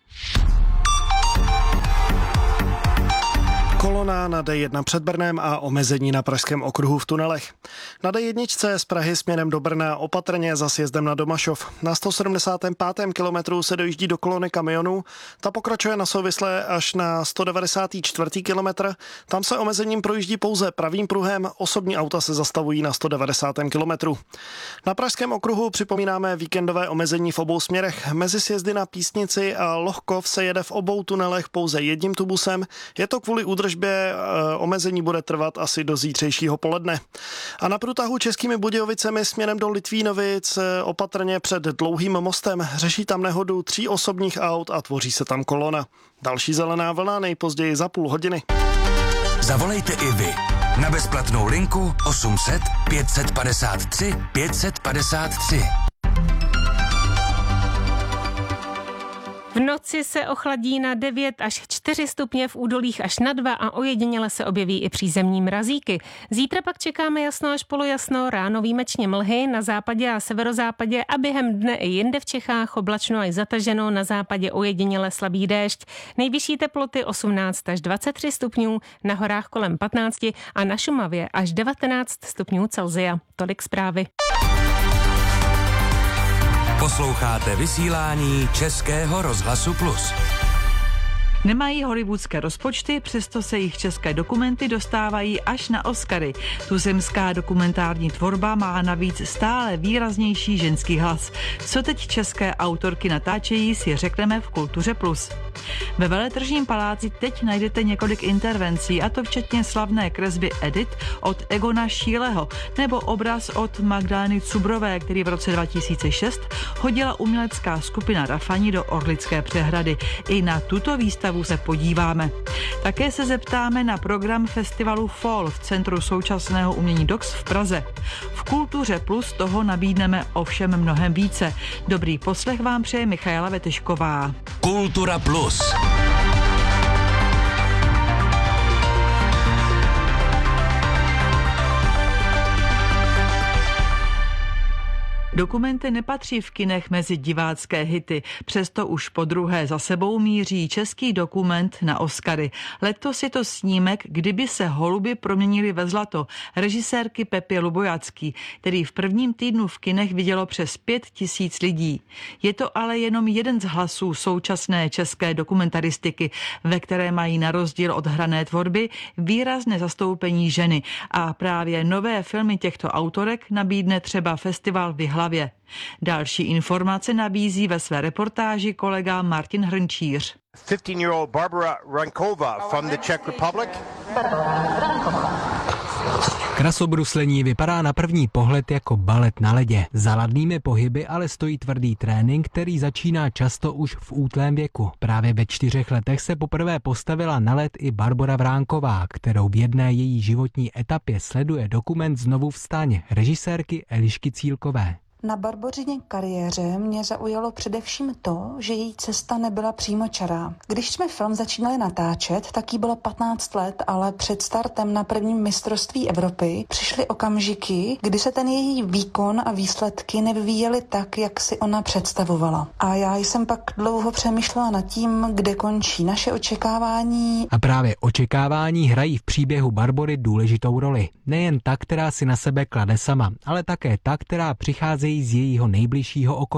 Kolona na D1 před Brnem a omezení na pražském okruhu v tunelech. Na D1 z Prahy směrem do Brna opatrně za sjezdem na Domašov. Na 175. kilometru se dojíždí do kolony kamionů. Ta pokračuje na souvislé až na 194. kilometr. Tam se omezením projíždí pouze pravým pruhem, osobní auta se zastavují na 190. kilometru. Na pražském okruhu připomínáme víkendové omezení v obou směrech. Mezi sjezdy na Písnici a Lohkov se jede v obou tunelech pouze jedním tubusem. Je to kvůli údržbě, omezení bude trvat asi do zítřejšího poledne. A na průtahu Českými Budějovicemi směrem do Litvínovic opatrně před Dlouhým mostem řeší tam nehodu 3 osobních aut a tvoří se tam kolona. Další zelená vlna nejpozději za půl hodiny. Zavolejte i vy na bezplatnou linku 800 553 553. V noci se ochladí na 9 až 4 stupně, v údolích až na 2 a ojediněle se objeví i přízemní mrazíky. Zítra pak čekáme jasno až polojasno, ráno výjimečně mlhy na západě a severozápadě a během dne i jinde v Čechách oblačno až zataženo, na západě ojediněle slabý déšť. Nejvyšší teploty 18 až 23 stupňů, na horách kolem 15 a na Šumavě až 19 stupňů Celsia. Tolik zprávy. Posloucháte vysílání Českého rozhlasu Plus. Nemají hollywoodské rozpočty, přesto se jich české dokumenty dostávají až na Oscary. Tuzemská dokumentární tvorba má navíc stále výraznější ženský hlas. Co teď české autorky natáčejí, si řekneme v Kultuře Plus. Ve Veletržním paláci teď najdete několik intervencí, a to včetně slavné kresby Edith od Egona Šíleho nebo obraz od Magdaleny Cubrové, který v roce 2006 hodila umělecká skupina Rafani do Orlické přehrady. I na tuto výstavu se podíváme. Také se zeptáme na program festivalu Fall v Centru současného umění DOX v Praze. V Kultuře Plus toho nabídneme ovšem mnohem více. Dobrý poslech vám přeje Michaela Vetešková. Kultura Plus. Dokumenty nepatří v kinech mezi divácké hity, přesto už podruhé za sebou míří český dokument na Oscary. Letos je to snímek Kdyby se holuby proměnily ve zlato režisérky Pepy Lubojacký, který v prvním týdnu v kinech vidělo přes 5 000 lidí. Je to ale jenom jeden z hlasů současné české dokumentaristiky, ve které mají na rozdíl od hrané tvorby výrazné zastoupení ženy. A právě nové filmy těchto autorek nabídne třeba festival v Jihlavě. Další informace nabízí ve své reportáži kolega Martin Hrnčíř. 15-year-old Barbara Rankova from the Czech Republic. Krasobruslení vypadá na první pohled jako balet na ledě. Za ladnými pohyby ale stojí tvrdý trénink, který začíná často už v útlém věku. Právě ve 4 letech se poprvé postavila na led i Barbora Vránková, kterou v jedné její životní etapě sleduje dokument Znovu vstaň režisérky Elišky Cílkové. Na Barbořině kariéře mě zaujalo především to, že její cesta nebyla přímočará. Když jsme film začínali natáčet, tak jí bylo 15 let, ale před startem na prvním mistrovství Evropy přišly okamžiky, kdy se ten její výkon a výsledky nevyvíjely tak, jak si ona představovala. A já jsem pak dlouho přemýšlela nad tím, kde končí naše očekávání. A právě očekávání hrají v příběhu Barbory důležitou roli. Nejen ta, která si na sebe klade sama, ale také ta, která přichází z jejího nejbližšího okolí.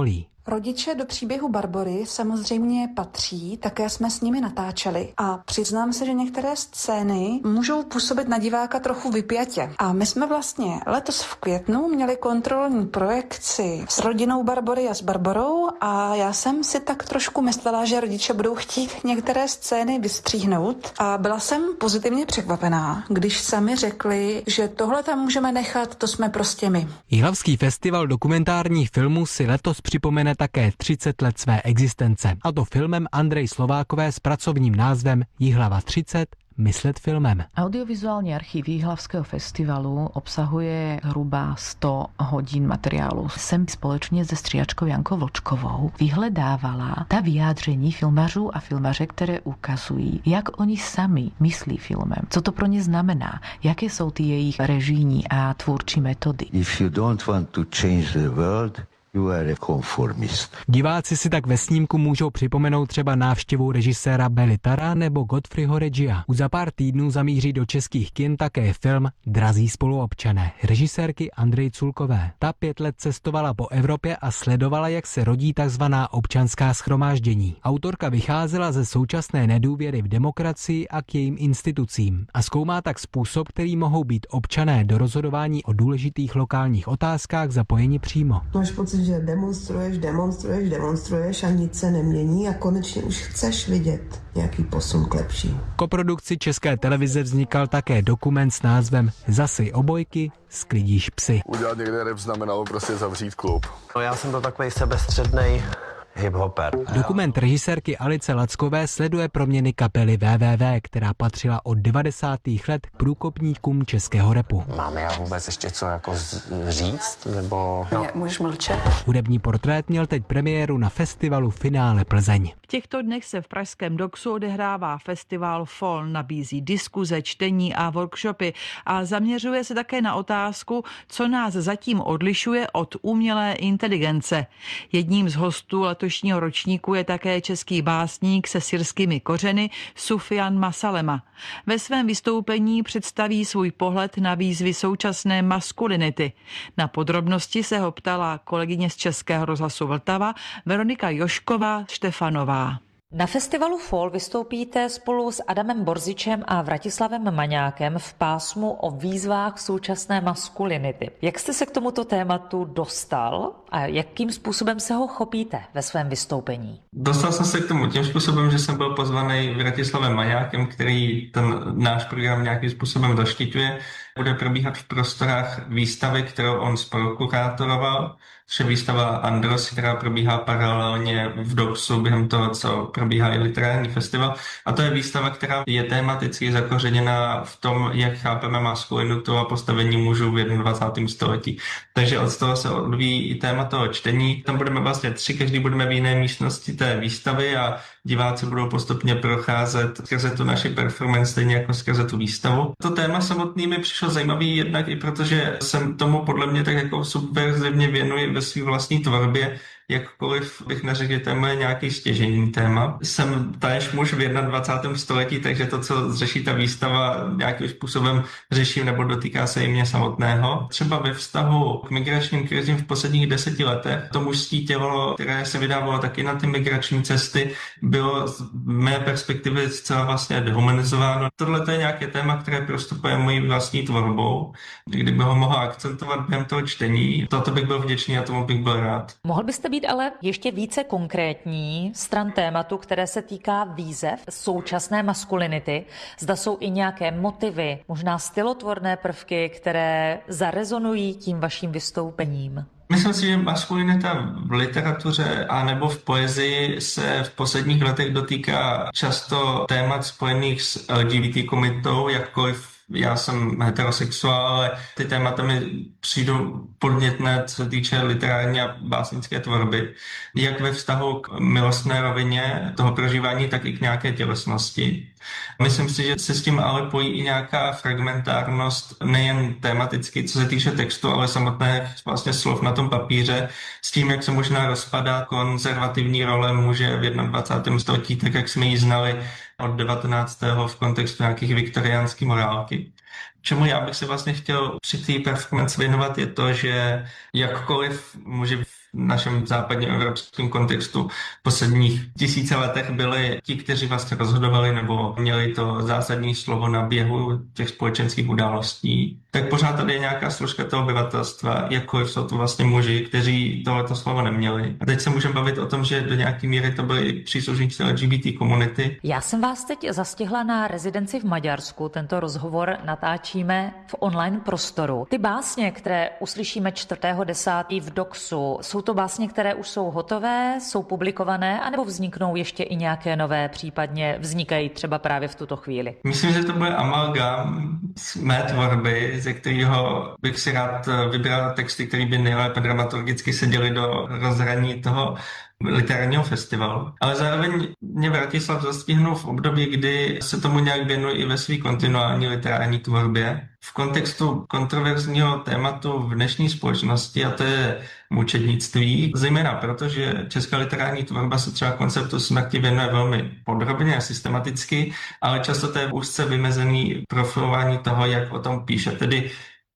Rodiče do příběhu Barbory samozřejmě patří, také jsme s nimi natáčeli a přiznám se, že některé scény můžou působit na diváka trochu vypjatě. A my jsme vlastně letos v květnu měli kontrolní projekci s rodinou Barbory a s Barborou a já jsem si tak trošku myslela, že rodiče budou chtít některé scény vystříhnout a byla jsem pozitivně překvapená, když sami řekli, že tohle tam můžeme nechat, to jsme prostě my. Jihlavský festival dokumentárních filmů si letos připomene také 30 let své existence, a to filmem Andrej Slovákové s pracovním názvem Jihlava 30. Myslet filmem. Audiovizuální archív Jihlavského festivalu obsahuje hruba 100 hodin materiálu. Jsem společně se stříhačkou Jankou Vlčkovou vyhledávala ta vyjádření filmařů a filmaře, které ukazují, jak oni sami myslí filmem. Co to pro ně znamená? Jaké jsou ty jejich režijní a tvůrčí metody? If you don't want to change the world, you are a conformist. Diváci si tak ve snímku můžou připomenout třeba návštěvu režiséra Belitara nebo Godfreyho Reggia. Už za pár týdnů zamíří do českých kin také film Drazí spoluobčané režisérky Andrej Culkové. Ta 5 let cestovala po Evropě a sledovala, jak se rodí takzvaná občanská shromáždění. Autorka vycházela ze současné nedůvěry v demokracii a k jejím institucím a zkoumá tak způsob, který mohou být občané do rozhodování o důležitých lokálních otázkách zapojeni přímo. Máš pocit, že demonstruješ a nic se nemění a konečně už chceš vidět nějaký posun k lepší. V koprodukci České televize vznikal také dokument s názvem Zasej obojky, sklidíš psy. Udělat někde rap znamenalo prostě zavřít klub. No, já jsem to takovej sebestřednej hip-hopper. Dokument režisérky Alice Lackové sleduje proměny kapely WWW, která patřila od 90. let k průkopníkům českého rapu. Máme já vůbec ještě co jako říct? Nebo... No. Můžeš mlčet? Hudební portrét měl teď premiéru na festivalu Finále Plzeň. V těchto dnech se v pražském Doxu odehrává festival Fall, nabízí diskuze, čtení a workshopy a zaměřuje se také na otázku, co nás zatím odlišuje od umělé inteligence. Jedním z hostů letošního ročníku je také český básník se syrskými kořeny Sufian Masalema. Ve svém vystoupení představí svůj pohled na výzvy současné maskulinity. Na podrobnosti se ho ptala kolegyně z Českého rozhlasu Vltava Veronika Jošková Štefanová. Na festivalu Fall vystoupíte spolu s Adamem Borzičem a Vratislavem Maňákem v pásmu o výzvách současné maskulinity. Jak jste se k tomuto tématu dostal a jakým způsobem se ho chopíte ve svém vystoupení? Dostal jsem se k tomu tím způsobem, že jsem byl pozvaný Vratislavem Maňákem, který ten náš program nějakým způsobem zaštiťuje. Bude probíhat v prostorách výstavy, kterou on spolukurátoroval, což je výstava Andros, která probíhá paralelně v Doxu během toho, co probíhá i literární festival. A to je výstava, která je tematicky zakořeněna v tom, jak chápeme maskulinitu a postavení mužů v 21. století. Takže od toho se odvíjí i téma toho čtení. Tam budeme vlastně 3, každý budeme v jiné místnosti té výstavy a diváci budou postupně procházet skrze tu naši performance, stejně jako skrze tu výstavu. To téma samotný mi přišlo zajímavý jednak i protože jsem tomu podle mě tak jako subverzivně věnuji ve své vlastní tvorbě, jakkoliv bych neřekl, že téma je nějaký stěžejní téma. Jsem též muž v 21. století, takže to, co řeší ta výstava, nějakým způsobem řeším nebo dotýká se i mě samotného. Třeba ve vztahu k migračním krizím v posledních 10 letech to mužské tělo, které se vydávalo taky na ty migrační cesty, bylo z mé perspektivy zcela vlastně dehumanizováno. Tohle je nějaké téma, které prostupuje mojí vlastní tvorbou. Kdyby ho mohla akcentovat během toho čtení, toto bych byl vděčný a tomu bych byl rád. Mohl byste být ale ještě více konkrétní stran tématu, které se týká výzev současné maskulinity? Zda jsou i nějaké motivy, možná stylotvorné prvky, které zarezonují tím vaším vystoupením? Myslím si, že maskulinita v literatuře a nebo v poezii se v posledních letech dotýká často témat spojených s LGBT komunitou, jakkoliv já jsem heterosexuál, ale ty témata mi přijdou podnětné, co se týče literární a básnické tvorby. Jak ve vztahu k milostné rovině toho prožívání, tak i k nějaké tělesnosti. Myslím si, že se s tím ale pojí i nějaká fragmentárnost, nejen tematicky, co se týče textu, ale samotné vlastně slov na tom papíře, s tím, jak se možná rozpadá konzervativní role muže v 21. století, tak jak jsme ji znali od 19. v kontextu nějakých viktoriánských morálky. Čemu já bych se vlastně chtěl při té performance věnovat, je to, že jakkoliv muži v našem západním evropském kontextu v posledních 1000 letech byli ti, kteří vlastně rozhodovali nebo měli to zásadní slovo na běhu těch společenských událostí, tak pořád tady je nějaká složka toho obyvatelstva, jakkoliv jsou to vlastně muži, kteří tohleto slovo neměli. A teď se můžeme bavit o tom, že do nějaké míry to byli příslušníci LGBT komunity. Já jsem vás teď zastihla na rezidenci v Maďarsku. Tento rozhovor natáčíme v online prostoru. Ty básně, které uslyšíme 4.10. v Doxu, jsou to básně, které už jsou hotové, jsou publikované, anebo vzniknou ještě i nějaké nové, případně vznikají třeba právě v tuto chvíli? Myslím, že to bude amalgám z mé tvorby, ze kterého bych si rád vybral texty, které by nejlépe dramaturgicky seděly do rozhraní toho literárního festivalu. Ale zároveň mě Vratislav zastihnul v období, kdy se tomu nějak věnuji i ve své kontinuální literární tvorbě. V kontextu kontroverzního tématu v dnešní společnosti, a to je mučednictví, zejména proto, že česká literární tvorba se třeba konceptu smrti věnuje velmi podrobně a systematicky, ale často to je úzce vymezený profilování toho, jak o tom píše. Tedy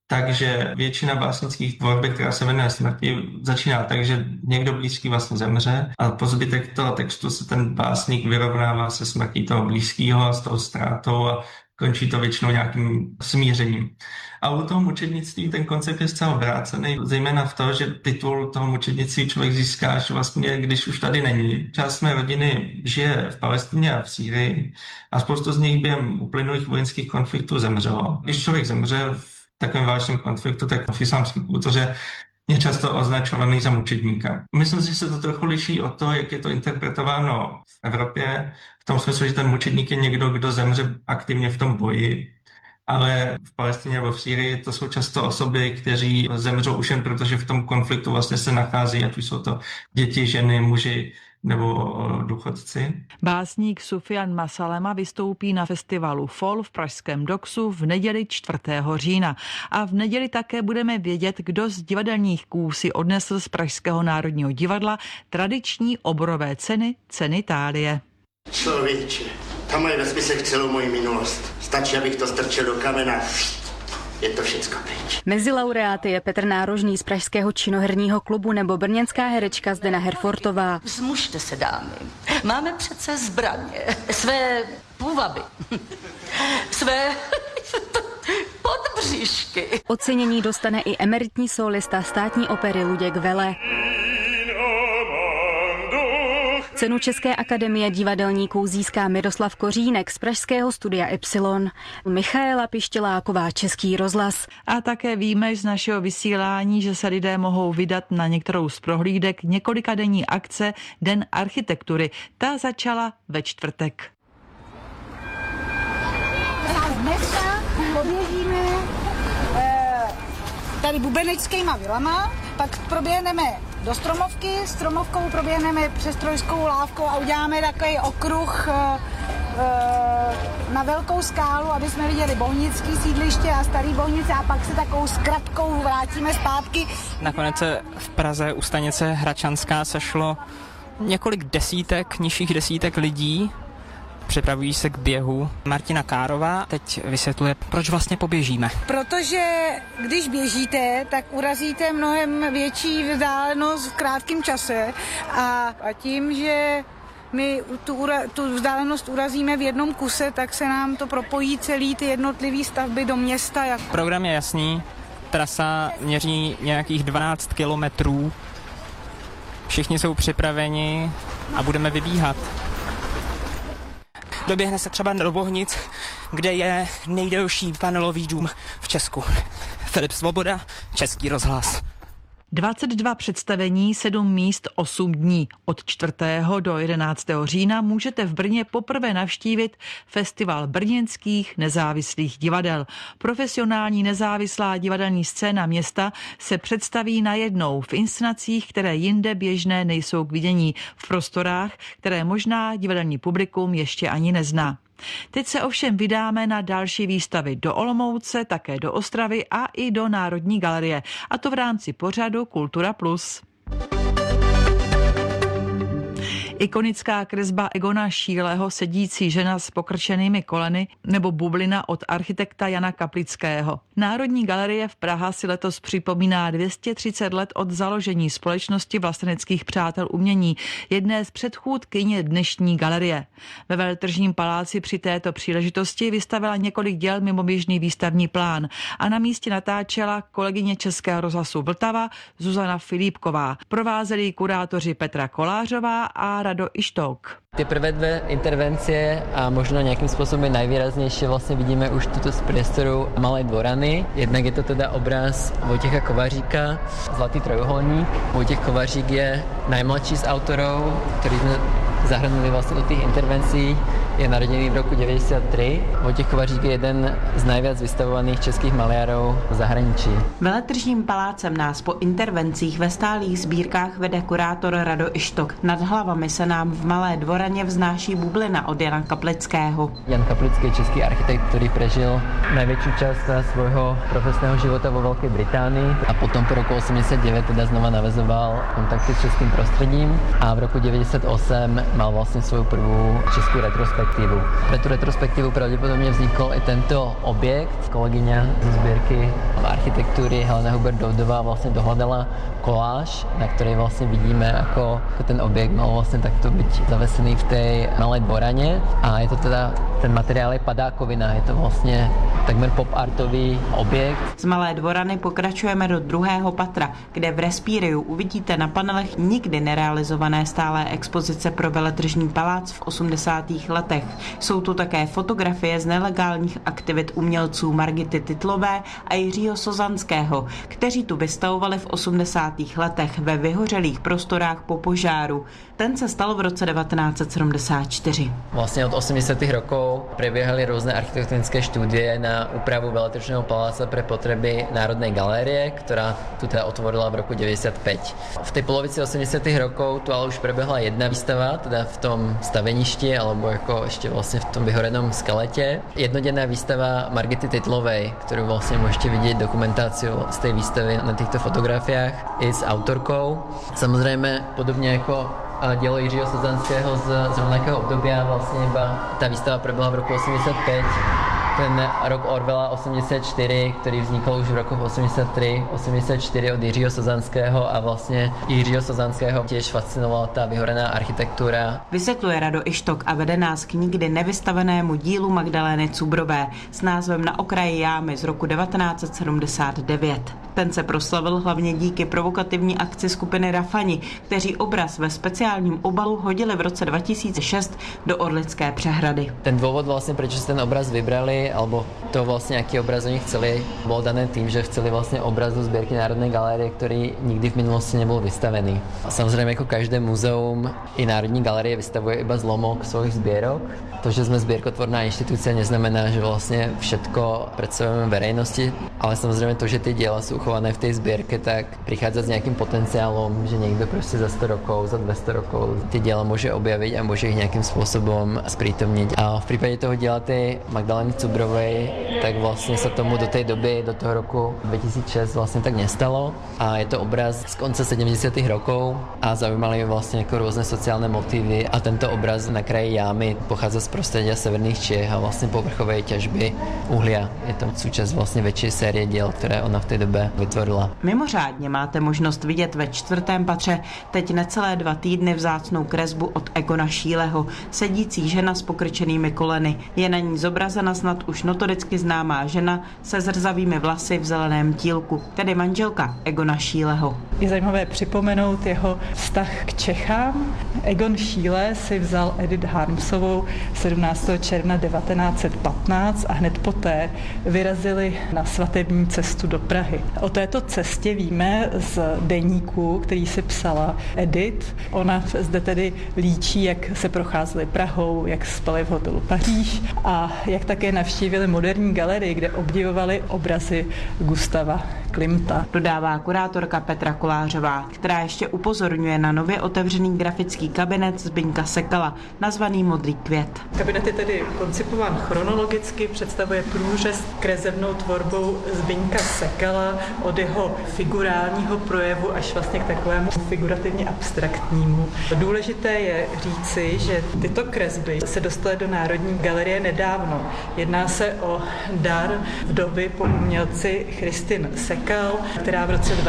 takže většina básnických tvorby, která se věnuje smrti, začíná tak, že někdo blízký vlastně zemře a po zbytek toho textu se ten básník vyrovnává se smrtí toho blízkého a s tou ztrátou a končí to většinou nějakým smířením. A u toho mučednictví ten koncept je zcela obrácený, zejména v tom, že titul toho mučednictví člověk získá až vlastně, když už tady není. Část mé rodiny žije v Palestině a v Sýrii a spoustu z nich během uplynulých vojenských konfliktů zemřelo. Když člověk zemře v takovém válečném konfliktu, tak v islámské kultuře je často označovaný za mučedníka. Myslím si, že se to trochu liší od toho, jak je to interpretováno v Evropě, v tom smyslu, že ten mučedník je někdo, kdo zemře aktivně v tom boji, ale v Palestině nebo v Sýrii to jsou často osoby, kteří zemřou už jen protože v tom konfliktu vlastně se nachází, ať už jsou to děti, ženy, muži nebo důchodci. Básník Sufian Masalema vystoupí na festivalu FOL v pražském Doxu v neděli 4. října. A v neděli také budeme vědět, kdo z divadelních kůl si odnesl z Pražského národního divadla tradiční oborové ceny Thálie. Člověče, tam mají ve spisech celou moji minulost. Stačí, abych to strčil do kamena. Je to všecko pryč. Mezi laureáty je Petr Nárožný z Pražského činoherního klubu nebo brněnská herečka Zdena Herfortová. Vzmužte se, dámy. Máme přece zbraně. Své půvaby. Své podbříšky. Ocenění dostane i emeritní solista Státní opery Luděk Vele. Cenu České akademie divadelníků získá Miroslav Kořínek z pražského studia Y. Michaela Pištěláková, Český rozhlas. A také víme z našeho vysílání, že se lidé mohou vydat na některou z prohlídek několikadenní akce Den architektury. Ta začala ve čtvrtek. Dneska poběžíme tady bubeneckýma vilama, pak proběhneme do Stromovky, Stromovkou proběhneme přes Trojskou lávku a uděláme takový okruh na Velkou skálu, aby jsme viděli Bohnický sídliště a Starý Bohnice a pak se takovou zkratkou vrátíme zpátky. Nakonec se v Praze u stanice Hračanská sešlo několik nižších desítek lidí. Připravují se k běhu. Martina Kárová teď vysvětluje, proč vlastně poběžíme. Protože když běžíte, tak urazíte mnohem větší vzdálenost v krátkém čase a tím, že my tu vzdálenost urazíme v jednom kuse, tak se nám to propojí celý ty jednotlivé stavby do města. Program je jasný, trasa měří nějakých 12 kilometrů. Všichni jsou připraveni a budeme vybíhat. Doběhne se třeba do Bohnic, kde je nejdelší panelový dům v Česku. Filip Svoboda, Český rozhlas. 22 představení, 7 míst, 8 dní. Od 4. do 11. října můžete v Brně poprvé navštívit festival brněnských nezávislých divadel. Profesionální nezávislá divadelní scéna města se představí najednou v inscenacích, které jinde běžné nejsou k vidění, v prostorách, které možná divadelní publikum ještě ani nezná. Teď se ovšem vydáme na další výstavy do Olomouce, také do Ostravy a i do Národní galerie. A to v rámci pořadu Kultura Plus. Ikonická kresba Egona Schieleho Sedící žena s pokrčenými koleny nebo bublina od architekta Jana Kaplického. Národní galerie v Praha si letos připomíná 230 let od založení společnosti vlasteneckých přátel umění, jedné z předchůdkyň dnešní galerie. Ve Veletržním paláci při této příležitosti vystavila několik děl mimo běžný výstavní plán a na místě natáčela kolegyně Českého rozhlasu Vltava Zuzana Filipková. Provázeli kurátoři Petra Kolářová a Rado Ištok. Ty prvé dve intervencie a možno nejakým spôsobom najvýraznejšie vlastne vidíme už tuto z priestoru Malej dvorany. Jednak je to teda obraz Vojtecha Kovaříka, Zlatý trojuholník. Vojtech Kovařík je najmladší z autorov, ktorý sme zahrnuli vlastne do tých intervencií. Je narodený v roku 93. Vojtech Kovařík je jeden z najviac vystavovaných českých maliarov v zahraničí. Veletržním palácem nás po intervencích ve stálých sbírkách vede kurátor Rado Ištok. Nad hlavami se nám v Malé dvoraně vznáší bublina od Jana Kaplického. Jan Kaplický je český architekt, ktorý prežil najväčšiu časť svojho profesného života vo Veľkej Británii a potom po roku 89 teda znova navezoval kontakty s českým prostredím a v roku 98 mal vlastne svoju prvú českú retrospektívu. Pre tú retrospektívu pravdepodobne vznikol i tento objekt. Kolegyňa zo zbierky architektúry Helena Hubert-Doudová vlastne dohľadala koláž, na ktorej vlastne vidíme, ako ten objekt mal vlastne takto byť zavesený v tej Malej dvorane a je to teda, ten materiál je padákovina, je to vlastne takmer pop-artový objekt. Z Malé dvorany pokračujeme do druhého patra, kde v Respíriu uvidíte na panelech nikdy nerealizované stálé expozice pro Veletržní palác v 80. letech. Jsou tu také fotografie z nelegálních aktivit umělců Margity Titlové a Jiřího Sozanského, kteří tu vystavovali v 80. letech ve vyhořelých prostorách po požáru. Ten se stal v roce 1974. Vlastne od 80. rokov prebiehali rôzne architektonické štúdie na úpravu Veletržného paláca pre potreby Národnej galérie, ktorá tu teda otvorila v roku 95. V tej polovici 80. rokov tu ale už prebehla jedna výstava, teda v tom staveništi, alebo ako ešte vlastne v tom vyhorenom skelete. Jednodenná výstava Margity Titlovej, ktorú vlastne môžete vidieť dokumentáciu z tej výstavy na týchto fotografiách i s autorkou. Samozrejme, podobne ako dielo Jiřího Sozanského z rovnakého obdobia, vlastne iba tá výstava prebehla v roku 85. Ten rok Orwella 84, ktorý vznikol už v roku 83, 84 od Jiřího Sozanského a vlastne Jiřího Sozanského tiež fascinovala tá vyhorená architektúra. Vysvětluje Rado Ištok a vede nás k nikdy nevystavenému dílu Magdalény Cubrové s názvem Na okraji jámy z roku 1979. Ten se proslavil hlavně díky provokativní akci skupiny Rafani, kteří obraz ve speciálním obalu hodili v roce 2006 do Orlické přehrady. Ten dôvod vlastne, prečo si ten obraz vybrali, alebo to vlastne, aký obraz oni chceli, bolo dané tým, že chceli vlastne obraz do zbierky Národnej galérie, ktorý nikdy v minulosti nebol vystavený. A samozrejme, ako každé muzeum, i Národní galérie vystavuje iba zlomok svojich zbierok. To, že sme zbierkotvorná inštitúcia, neznamená, že vlastne všetko predstavujeme verejnosti, ale samozrejme to, že tie diela sú uchované v tej zbierke, tak prichádza s nejakým potenciálom, že niekto proste za 100 rokov, za 200 rokov tie diela môže objaviť a môže ich nejakým spôsobom sprítomniť. A v prípade toho diela tej Magdalény Cubrovej, tak vlastne sa tomu do tej doby, do toho roku 2006 vlastne tak nestalo. A je to obraz z konca 70. rokov a zaujímali vlastne ako rôzne sociálne motívy a tento obraz Na kraji jámy pochádza z prostredia severných Čiech a vlastne povrchovej ťažby uhlia. Je to súčasť vlastne väčšej série diel, ktoré ona v tej dobe vytvorila. Mimořádně máte možnost vidět ve 4. patře teď necelé 2 týdny vzácnou kresbu od Egona Schieleho, Sedící žena s pokrčenými koleny. Je na ní zobrazena snad už notoricky známá žena se zrzavými vlasy v zeleném tílku, tedy manželka Egona Schieleho. Je zajímavé připomenout jeho vztah k Čechám. Egon Schiele si vzal Edith Harmsovou 17. června 1915 a hned poté vyrazili na svatební cestu do Prahy. O této cestě víme z deníku, který si psala Edith. Ona zde tedy líčí, jak se procházeli Prahou, jak spali v hotelu Paříž a jak také navštívili moderní galerii, kde obdivovali obrazy Gustava Klimta. Dodává kurátorka Petra Kolářová, která ještě upozorňuje na nově otevřený grafický kabinet Zbyňka Sekala, nazvaný Modrý květ. Kabinet je tedy koncipován chronologicky, představuje průřez kresebnou tvorbou Zbyňka Sekala od jeho figurálního projevu až vlastně k takovému figurativně abstraktnímu. Důležité je říci, že tyto kresby se dostaly do Národní galerie nedávno. Jedná se o dar vdovy po umělci Christine Sekal, která v roce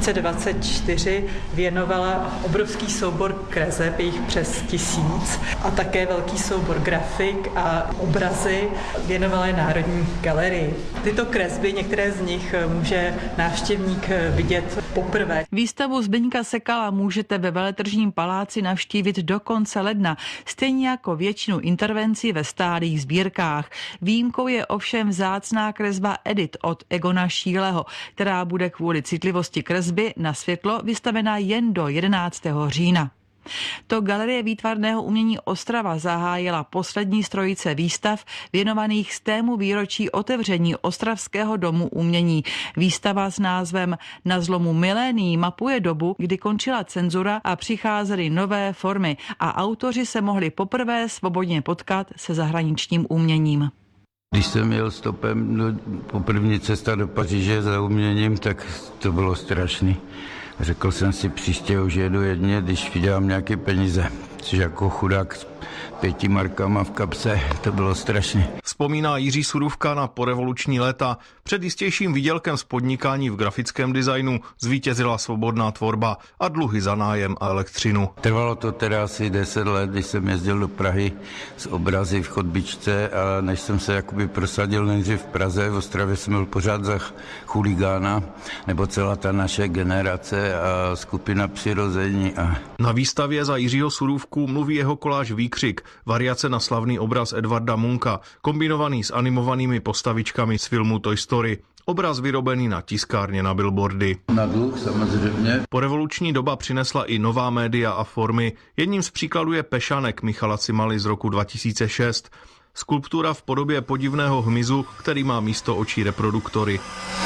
2024 věnovala obrovský soubor kreseb, jich přes 1000, a také velký soubor grafik a obrazy věnovala Národní galerii. Tyto kresby, některé z nich může návštěvník vidět poprvé. Výstavu Zbyňka Sekala můžete ve Veletržním paláci navštívit do konce ledna, stejně jako většinu intervencí ve stálých sbírkách. Výjimkou je ovšem vzácná kresba Edit od Egona Šíleho, která bude kvůli citlivosti kresby na světlo vystavena jen do 11. října. To Galerie výtvarného umění Ostrava zahájila poslední z trojice výstav věnovaných 100. výročí otevření Ostravského domu umění. Výstava s názvem Na zlomu milénií mapuje dobu, kdy končila cenzura a přicházely nové formy a autoři se mohli poprvé svobodně potkat se zahraničním uměním. Když jsem jel stopem poprvní cesta do Paříže za uměním, tak to bylo strašný. Řekl jsem si, příště už jedu jedně, když vydělám nějaké peníze. Což jako chudák s 5 markama v kapse, to bylo strašné. Vzpomíná Jiří Surůvka na porevoluční léta. Před jistějším výdělkem z podnikání v grafickém designu zvítězila svobodná tvorba a dluhy za nájem a elektřinu. Trvalo to teda asi 10 let, když jsem jezdil do Prahy s obrazy v chodbičce, a než jsem se jakoby prosadil nejdřív v Praze, v Ostravě jsem byl pořád za chuligána, nebo celá ta naše generace a skupina Přirození. Na výstavě za Jiřího Surůvku mluví jeho koláž Výkřik, variace na slavný obraz Edvarda Munka, kombinovaný s animovanými postavičkami z filmu Toy Story. Obraz vyrobený na tiskárně na billboardy. Na dluh samozřejmě. Porevoluční doba přinesla i nová média a formy. Jedním z příkladů je Pešanek Michala Cimaly z roku 2006. Skulptura v podobě podivného hmyzu, který má místo očí reproduktory.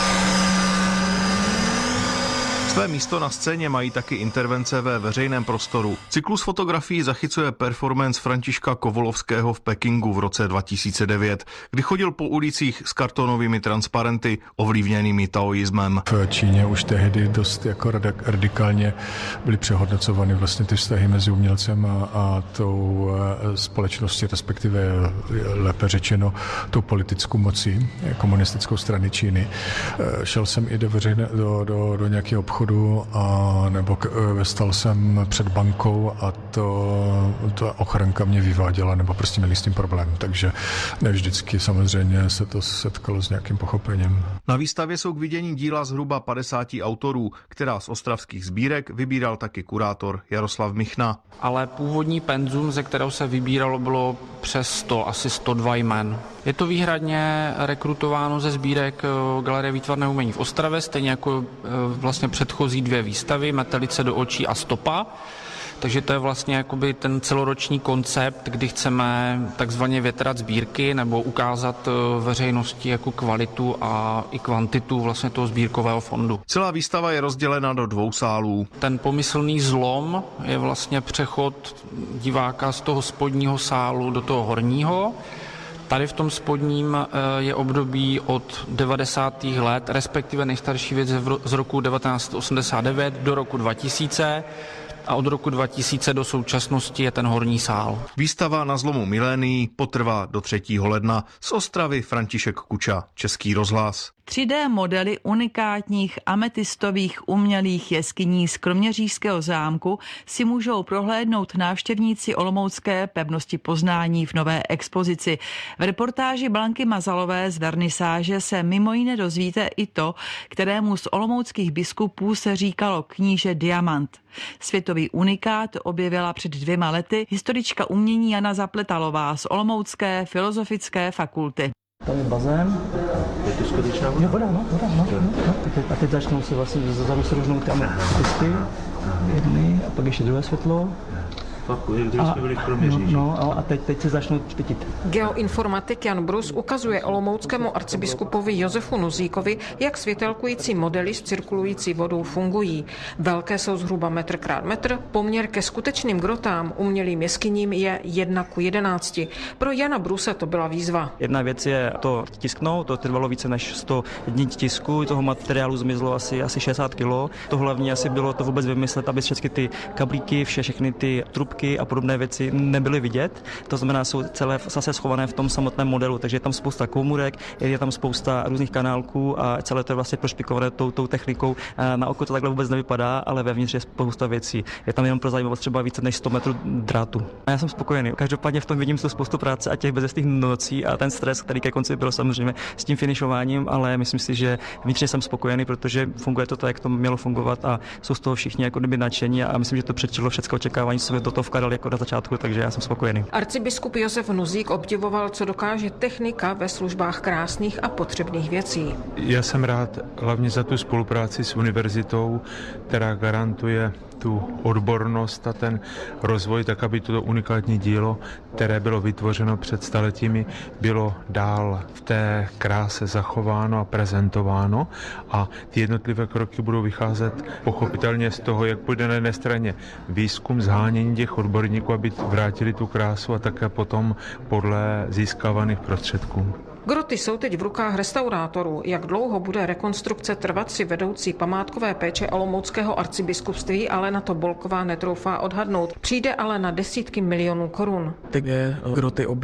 Své místo na scéně mají taky intervence ve veřejném prostoru. Cyklus fotografií zachycuje performance Františka Kovolovského v Pekingu v roce 2009, kdy chodil po ulicích s kartonovými transparenty ovlivněnými taoismem. V Číně už tehdy dost jako radikálně byly přehodnocovány vlastně ty vztahy mezi umělcem a tou společností, respektive lépe řečeno tou politickou mocí komunistickou strany Číny. Šel jsem i do nějakého obchodu nebo stal jsem před bankou a ta ochranka mě vyváděla, nebo prostě měli s tím problém, takže ne vždycky samozřejmě se to setkalo s nějakým pochopením. Na výstavě jsou k vidění díla zhruba 50 autorů, která z ostravských sbírek vybíral taky kurátor Jaroslav Michna. Ale původní penzum, ze kterého se vybíralo, bylo přes 100, asi 102 jmen. Je to výhradně rekrutováno ze sbírek Galerie výtvarného umění v Ostravě, stejně jako vlastně předchozí 2 výstavy, Metelice do očí a Stopa. Takže to je vlastně jakoby ten celoroční koncept, kdy chceme takzvaně větrat sbírky nebo ukázat veřejnosti jako kvalitu a i kvantitu vlastně toho sbírkového fondu. Celá výstava je rozdělena do 2 sálů. Ten pomyslný zlom je vlastně přechod diváka z toho spodního sálu do toho horního. Tady v tom spodním je období od 90. let, respektive nejstarší věc z roku 1989 do roku 2000. A od roku 2000 do současnosti je ten horní sál. Výstava Na zlomu milénií potrvá do 3. ledna. Z Ostravy František Kuča, Český rozhlas. 3D modely unikátních ametistových umělých jeskyní z Kroměřížského zámku si můžou prohlédnout návštěvníci olomoucké pevnosti Poznání v nové expozici. V reportáži Blanky Mazalové z vernisáže se mimo jiné dozvíte i to, kterému z olomouckých biskupů se říkalo kníže Diamant. Světový unikát objevila před 2 lety historička umění Jana Zapletalová z Olomoucké filozofické fakulty. Tam je bazén. Je to skutečná voda? Je voda, no. A teď začnou se vlastně zezadu se různou ty ametisty jedny a pak ještě druhé světlo. A teď se začnou špitit. Geoinformatik Jan Brus ukazuje olomouckému arcibiskupovi Josefu Nuzíkovi, jak světelkující modely s cirkulující vodou fungují. Velké jsou zhruba metr krát metr, poměr ke skutečným grotám umělým jeskyním je 1:11. Pro Jana Bruse to byla výzva. Jedna věc je to tisknout, to trvalo více než 100 dní tisku, toho materiálu zmizlo asi 60 kg. To hlavní asi bylo to vůbec vymyslet, aby všechny ty kablíky, všechny ty trubky a podobné věci nebyly vidět. To znamená, jsou celé zase schované v tom samotném modelu, takže je tam spousta komůrek, je tam spousta různých kanálků a celé to je vlastně prošpikované tou technikou. Na oko to takhle vůbec nevypadá, ale vevnitř je spousta věcí. Je tam jenom pro zajímavost třeba více než 100 metrů drátu. A já jsem spokojený. Každopádně v tom vidím tu spoustu práce a těch bezestých nocí a ten stres, který ke konci byl samozřejmě s tím finišováním, ale myslím si, že vnitřně jsem spokojený, protože funguje to tak, jak to mělo fungovat a jsou z toho všichni jako kdyby nadšení a myslím, že to předčilo všechno očekávání, co jsme do toho vkládali jako na začátku, takže já jsem spokojený. Arcibiskup Josef Nuzík obdivoval, co dokáže technika ve službách krásných a potřebných věcí. Já jsem rád hlavně za tu spolupráci s univerzitou, která garantuje tu odbornost a ten rozvoj, tak aby toto unikátní dílo, které bylo vytvořeno před staletími, bylo dál v té kráse zachováno a prezentováno a ty jednotlivé kroky budou vycházet pochopitelně z toho, jak půjde na jedné straně výzkum, zhánění těch odborníků, aby vrátili tu krásu a také potom podle získávaných prostředků. Groty jsou teď v rukách restaurátorů. Jak dlouho bude rekonstrukce trvat, si vedoucí památkové péče olomouckého arcibiskupství Alena Tobolková netroufá odhadnout. Přijde ale na desítky milionů korun. Ty groty